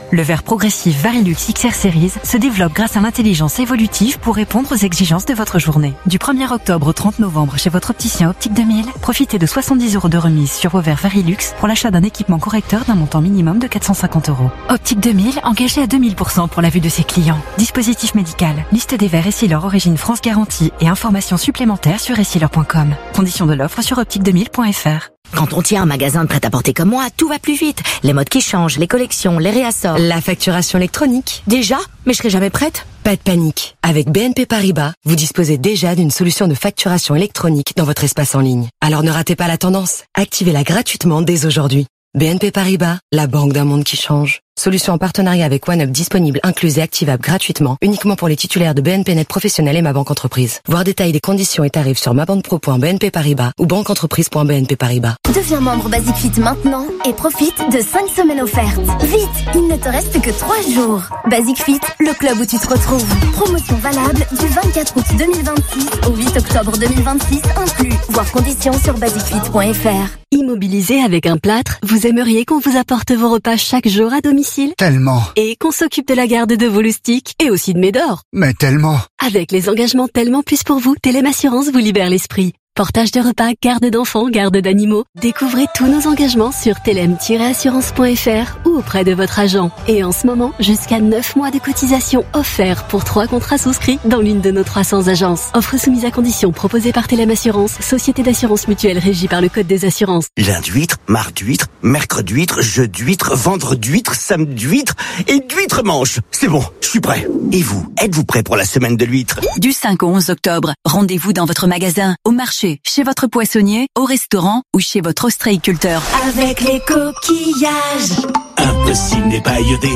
Le verre progressif Varilux XR Series se développe grâce à l'intelligence évolutive pour répondre aux exigences de votre journée. Du 1er octobre au 30 novembre chez votre opticien Optique 2000, profitez de 70 € de remise sur vos verres Varilux pour l'achat d'un équipement correcteur d'un montant minimum de 450 €. Optique 2000, engagé à 2000% pour la vue de ses clients. Dispositif médical, liste des verres Essilor Origine France Garantie et informations supplémentaires sur essilor.com. Conditions de l'offre sur optique2000.fr. Quand on tient un magasin de prêt-à-porter comme moi, tout va plus vite. Les modes qui changent, les collections, les réassorts. La facturation électronique. Déjà? Mais je serai jamais prête. Pas de panique. Avec BNP Paribas, vous disposez déjà d'une solution de facturation électronique dans votre espace en ligne. Alors ne ratez pas la tendance. Activez-la gratuitement dès aujourd'hui. BNP Paribas, la banque d'un monde qui change. Solution en partenariat avec OneUp disponible, incluse et activable gratuitement, uniquement pour les titulaires de BNP Net Professionnel et Ma Banque Entreprise. Voir détails des conditions et tarifs sur mabanquepro.bnp Paribas ou banqueentreprise.bnp Paribas. Deviens membre Basic Fit maintenant et profite de 5 semaines offertes. Vite, il ne te reste que 3 jours. Basic Fit, le club où tu te retrouves. Promotion valable du 24 août 2026 au 8 octobre 2026 inclus. Voir conditions sur basicfit.fr. Immobilisé avec un plâtre, vous aimeriez qu'on vous apporte vos repas chaque jour à domicile? Tellement. Et qu'on s'occupe de la garde de vos loustiques et aussi de Médor? Mais tellement. Avec les engagements Tellement Plus pour vous, Telem Assurance vous libère l'esprit. Portage de repas, garde d'enfants, garde d'animaux. Découvrez tous nos engagements sur telem-assurance.fr ou auprès de votre agent. Et en ce moment, jusqu'à 9 mois de cotisation offerts pour 3 contrats souscrits dans l'une de nos 300 agences. Offre soumise à conditions proposée par Telem Assurance, société d'assurance mutuelle régie par le Code des assurances. Lundi d'huître, mardi d'huître, mercredi d'huître, jeudi d'huître, vendredi d'huître, samedi d'huître et d'huître manche. C'est bon, je suis prêt. Et vous, êtes-vous prêt pour la semaine de l'huître? Du 5 au 11 octobre, rendez-vous dans votre magasin, au marché, chez votre poissonnier, au restaurant ou chez votre ostréiculteur. Avec les coquillages. Impossible n'est pas iodé.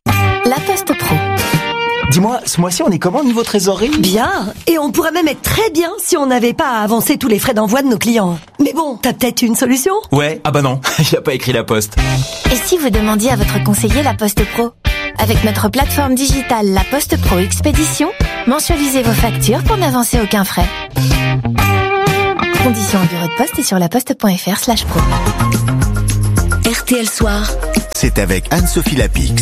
La Poste Pro. Dis-moi, ce mois-ci, on est comment niveau trésorerie? Bien, et on pourrait même être très bien si on n'avait pas à avancer tous les frais d'envoi de nos clients. Mais bon, t'as peut-être une solution? Ouais, ah bah non, il a pas écrit la Poste. Et si vous demandiez à votre conseiller La Poste Pro? Avec notre plateforme digitale La Poste Pro Expédition, mensualisez vos factures pour n'avancer aucun frais. Conditions en bureau de poste et sur laposte.fr/pro. RTL Soir. C'est avec Anne-Sophie Lapix.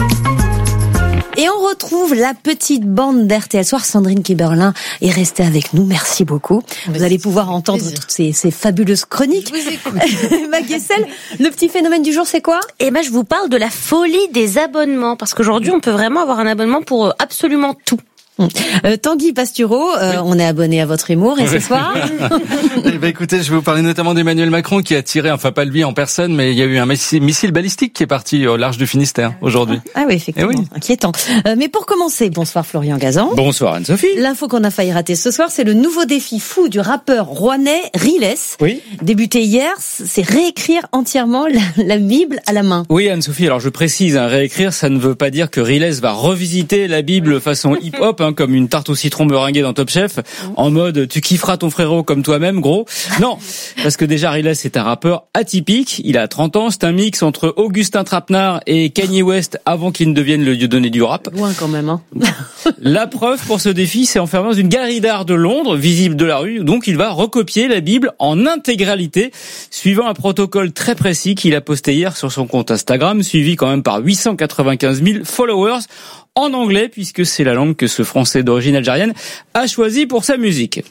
Et on retrouve la petite bande d'RTL Soir. Sandrine Kiberlin est restée avec nous. Merci beaucoup. Vous allez pouvoir entendre toutes ces fabuleuses chroniques. Ma Guessel, le petit phénomène du jour, c'est quoi? Eh ben, je vous parle de la folie des abonnements. Parce qu'aujourd'hui, on peut vraiment avoir un abonnement pour absolument tout. Tanguy Pastureau, on est abonné à votre humour et ce soir Eh ben, écoutez, je vais vous parler notamment d'Emmanuel Macron qui a tiré, enfin pas lui en personne, mais il y a eu un missile balistique qui est parti au large du Finistère aujourd'hui. Ah oui, effectivement, inquiétant. Mais pour commencer, bonsoir Florian Gazan. Bonsoir Anne-Sophie. L'info qu'on a failli rater ce soir, c'est le nouveau défi fou du rappeur rouennais Riles. Oui. Débuté hier, c'est réécrire entièrement la Bible à la main. Oui Anne-Sophie, alors je précise, réécrire, ça ne veut pas dire que Riles va revisiter la Bible façon hip-hop, comme une tarte au citron meringuée dans Top Chef, en mode tu kifferas ton frérot comme toi-même, gros. Non, parce que déjà Riles est un rappeur atypique, il a 30 ans, c'est un mix entre Augustin Trapenard et Kanye West avant qu'il ne devienne le dieudonné du rap. Loin quand même, hein. La preuve pour ce défi, c'est enfermé dans une galerie d'art de Londres, visible de la rue, donc il va recopier la Bible en intégralité, suivant un protocole très précis qu'il a posté hier sur son compte Instagram, suivi quand même par 895 000 followers, en anglais, puisque c'est la langue que ce Français d'origine algérienne a choisi pour sa musique.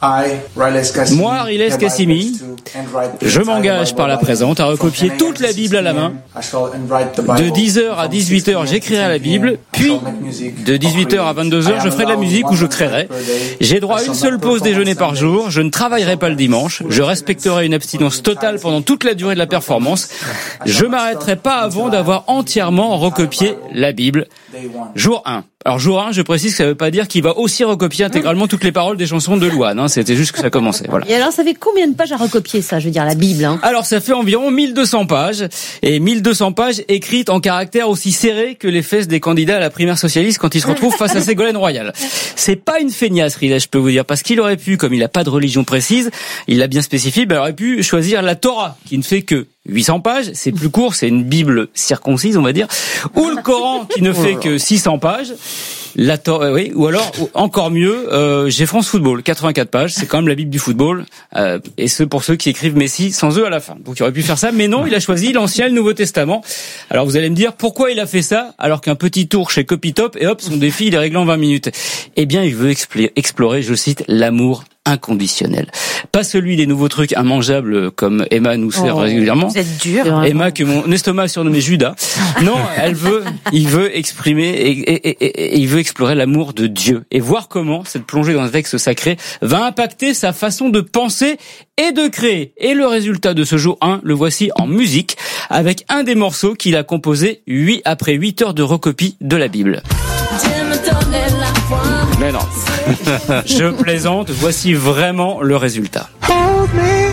Moi, Riles Kassimi, je m'engage par la présente à recopier toute la Bible à la main. De 10h à 18h, j'écrirai la Bible, puis de 18h à 22h, je ferai de la musique ou je créerai. J'ai droit à une seule pause déjeuner par jour, je ne travaillerai pas le dimanche, je respecterai une abstinence totale pendant toute la durée de la performance. Je m'arrêterai pas avant d'avoir entièrement recopié la Bible. Jour 1. Alors jour 1, je précise que ça veut pas dire qu'il va aussi recopier intégralement toutes les paroles des chansons de Louane, hein, c'était juste que ça commençait, voilà. Et alors ça fait combien de pages à recopier ça, je veux dire la Bible, hein? Alors ça fait environ 1200 pages, et 1200 pages écrites en caractères aussi serrés que les fesses des candidats à la primaire socialiste quand ils se retrouvent face à Ségolène Royal. C'est pas une feignasse, Riles, je peux vous dire, parce qu'il aurait pu, comme il a pas de religion précise, il l'a bien spécifié, il aurait pu choisir la Torah, qui ne fait que 800 pages, c'est plus court, c'est une Bible circoncise, on va dire, ou le Coran qui ne fait que 600 pages. Oui, ou alors encore mieux, j'ai France Football, 84 pages, c'est quand même la Bible du football, et ce pour ceux qui écrivent Messi sans eux à la fin. Donc il aurait pu faire ça, mais non, il a choisi l'Ancien et le Nouveau Testament. Alors vous allez me dire pourquoi il a fait ça alors qu'un petit tour chez Copytop et hop, son défi il est réglé en 20 minutes. Eh bien, il veut explorer, je cite, l'amour inconditionnel. Pas celui des nouveaux trucs immangeables comme Emma nous sert régulièrement. Vous êtes dur. Emma que mon estomac a surnommé Judas. Non, il veut exprimer et il veut explorer l'amour de Dieu et voir comment cette plongée dans un texte sacré va impacter sa façon de penser et de créer. Et le résultat de ce jour 1, le voici en musique avec un des morceaux qu'il a composé après 8 heures de recopie de la Bible. Mais non, je plaisante, voici vraiment le résultat. Hold me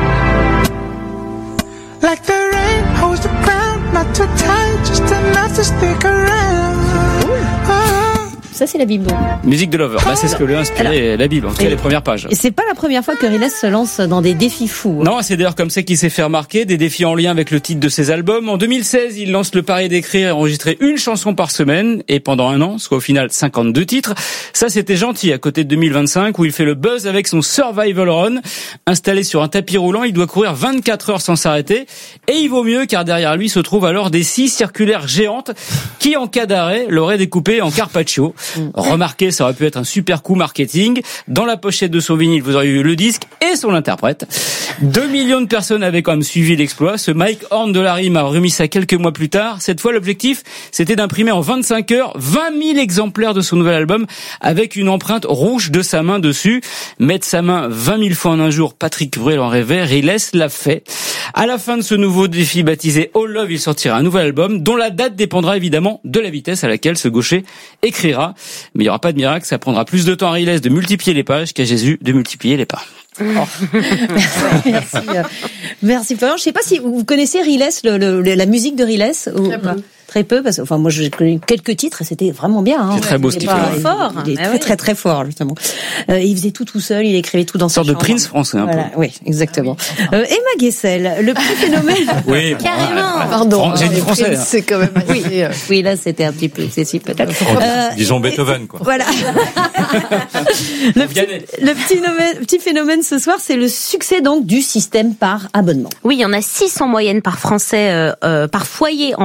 like the rain holds the ground, not too tight, just enough to stick around. Ça, c'est la Bible. Musique de Lover. Bah, c'est ce que lui a inspiré la Bible, en tout cas les premières pages. Et c'est pas la première fois que Riles se lance dans des défis fous. Non, c'est d'ailleurs comme ça qu'il s'est fait remarquer, des défis en lien avec le titre de ses albums. En 2016, il lance le pari d'écrire et enregistrer une chanson par semaine, et pendant un an, soit au final 52 titres. Ça, c'était gentil, à côté de 2025, où il fait le buzz avec son Survival Run. Installé sur un tapis roulant, il doit courir 24 heures sans s'arrêter. Et il vaut mieux, car derrière lui se trouvent alors des scies circulaires géantes, qui, en cas d'arrêt, l'auraient découpé en carpaccio. Remarquez, ça aurait pu être un super coup marketing. Dans la pochette de son vinyle, vous auriez eu le disque et son interprète. 2 millions de personnes avaient quand même suivi l'exploit. Ce Mike Horn de la rime a remis ça quelques mois plus tard. Cette fois, l'objectif, c'était d'imprimer en 25 heures 20 000 exemplaires de son nouvel album avec une empreinte rouge de sa main dessus. Mettre sa main 20 000 fois en un jour, Patrick Bruel en rêvait, Riles l'a fait. À la fin de ce nouveau défi baptisé All Love, il sortira un nouvel album dont la date dépendra évidemment de la vitesse à laquelle ce gaucher écrira. Mais il n'y aura pas de miracle, ça prendra plus de temps à Riles de multiplier les pages qu'à Jésus de multiplier les pas. Merci Florian. Je sais pas si vous connaissez Riles, la musique de Riles ou très peu, parce que enfin moi j'ai connu quelques titres et c'était vraiment bien. C'est très beau ce qu'il fait. Fort. Il est très fort justement. Il faisait tout seul, il écrivait tout dans sa chambre. Une sorte de Prince français un peu. Oui, exactement. Emma Guessel, le petit phénomène. Oui, carrément. Pardon. J'ai dit français. C'est quand même. Oui, là c'était un petit peu excessif peut-être. Disons Beethoven quoi. Voilà. Le petit phénomène ce soir, c'est le succès donc du système par abonnement. Oui, il y en a 6 en moyenne par Français par foyer en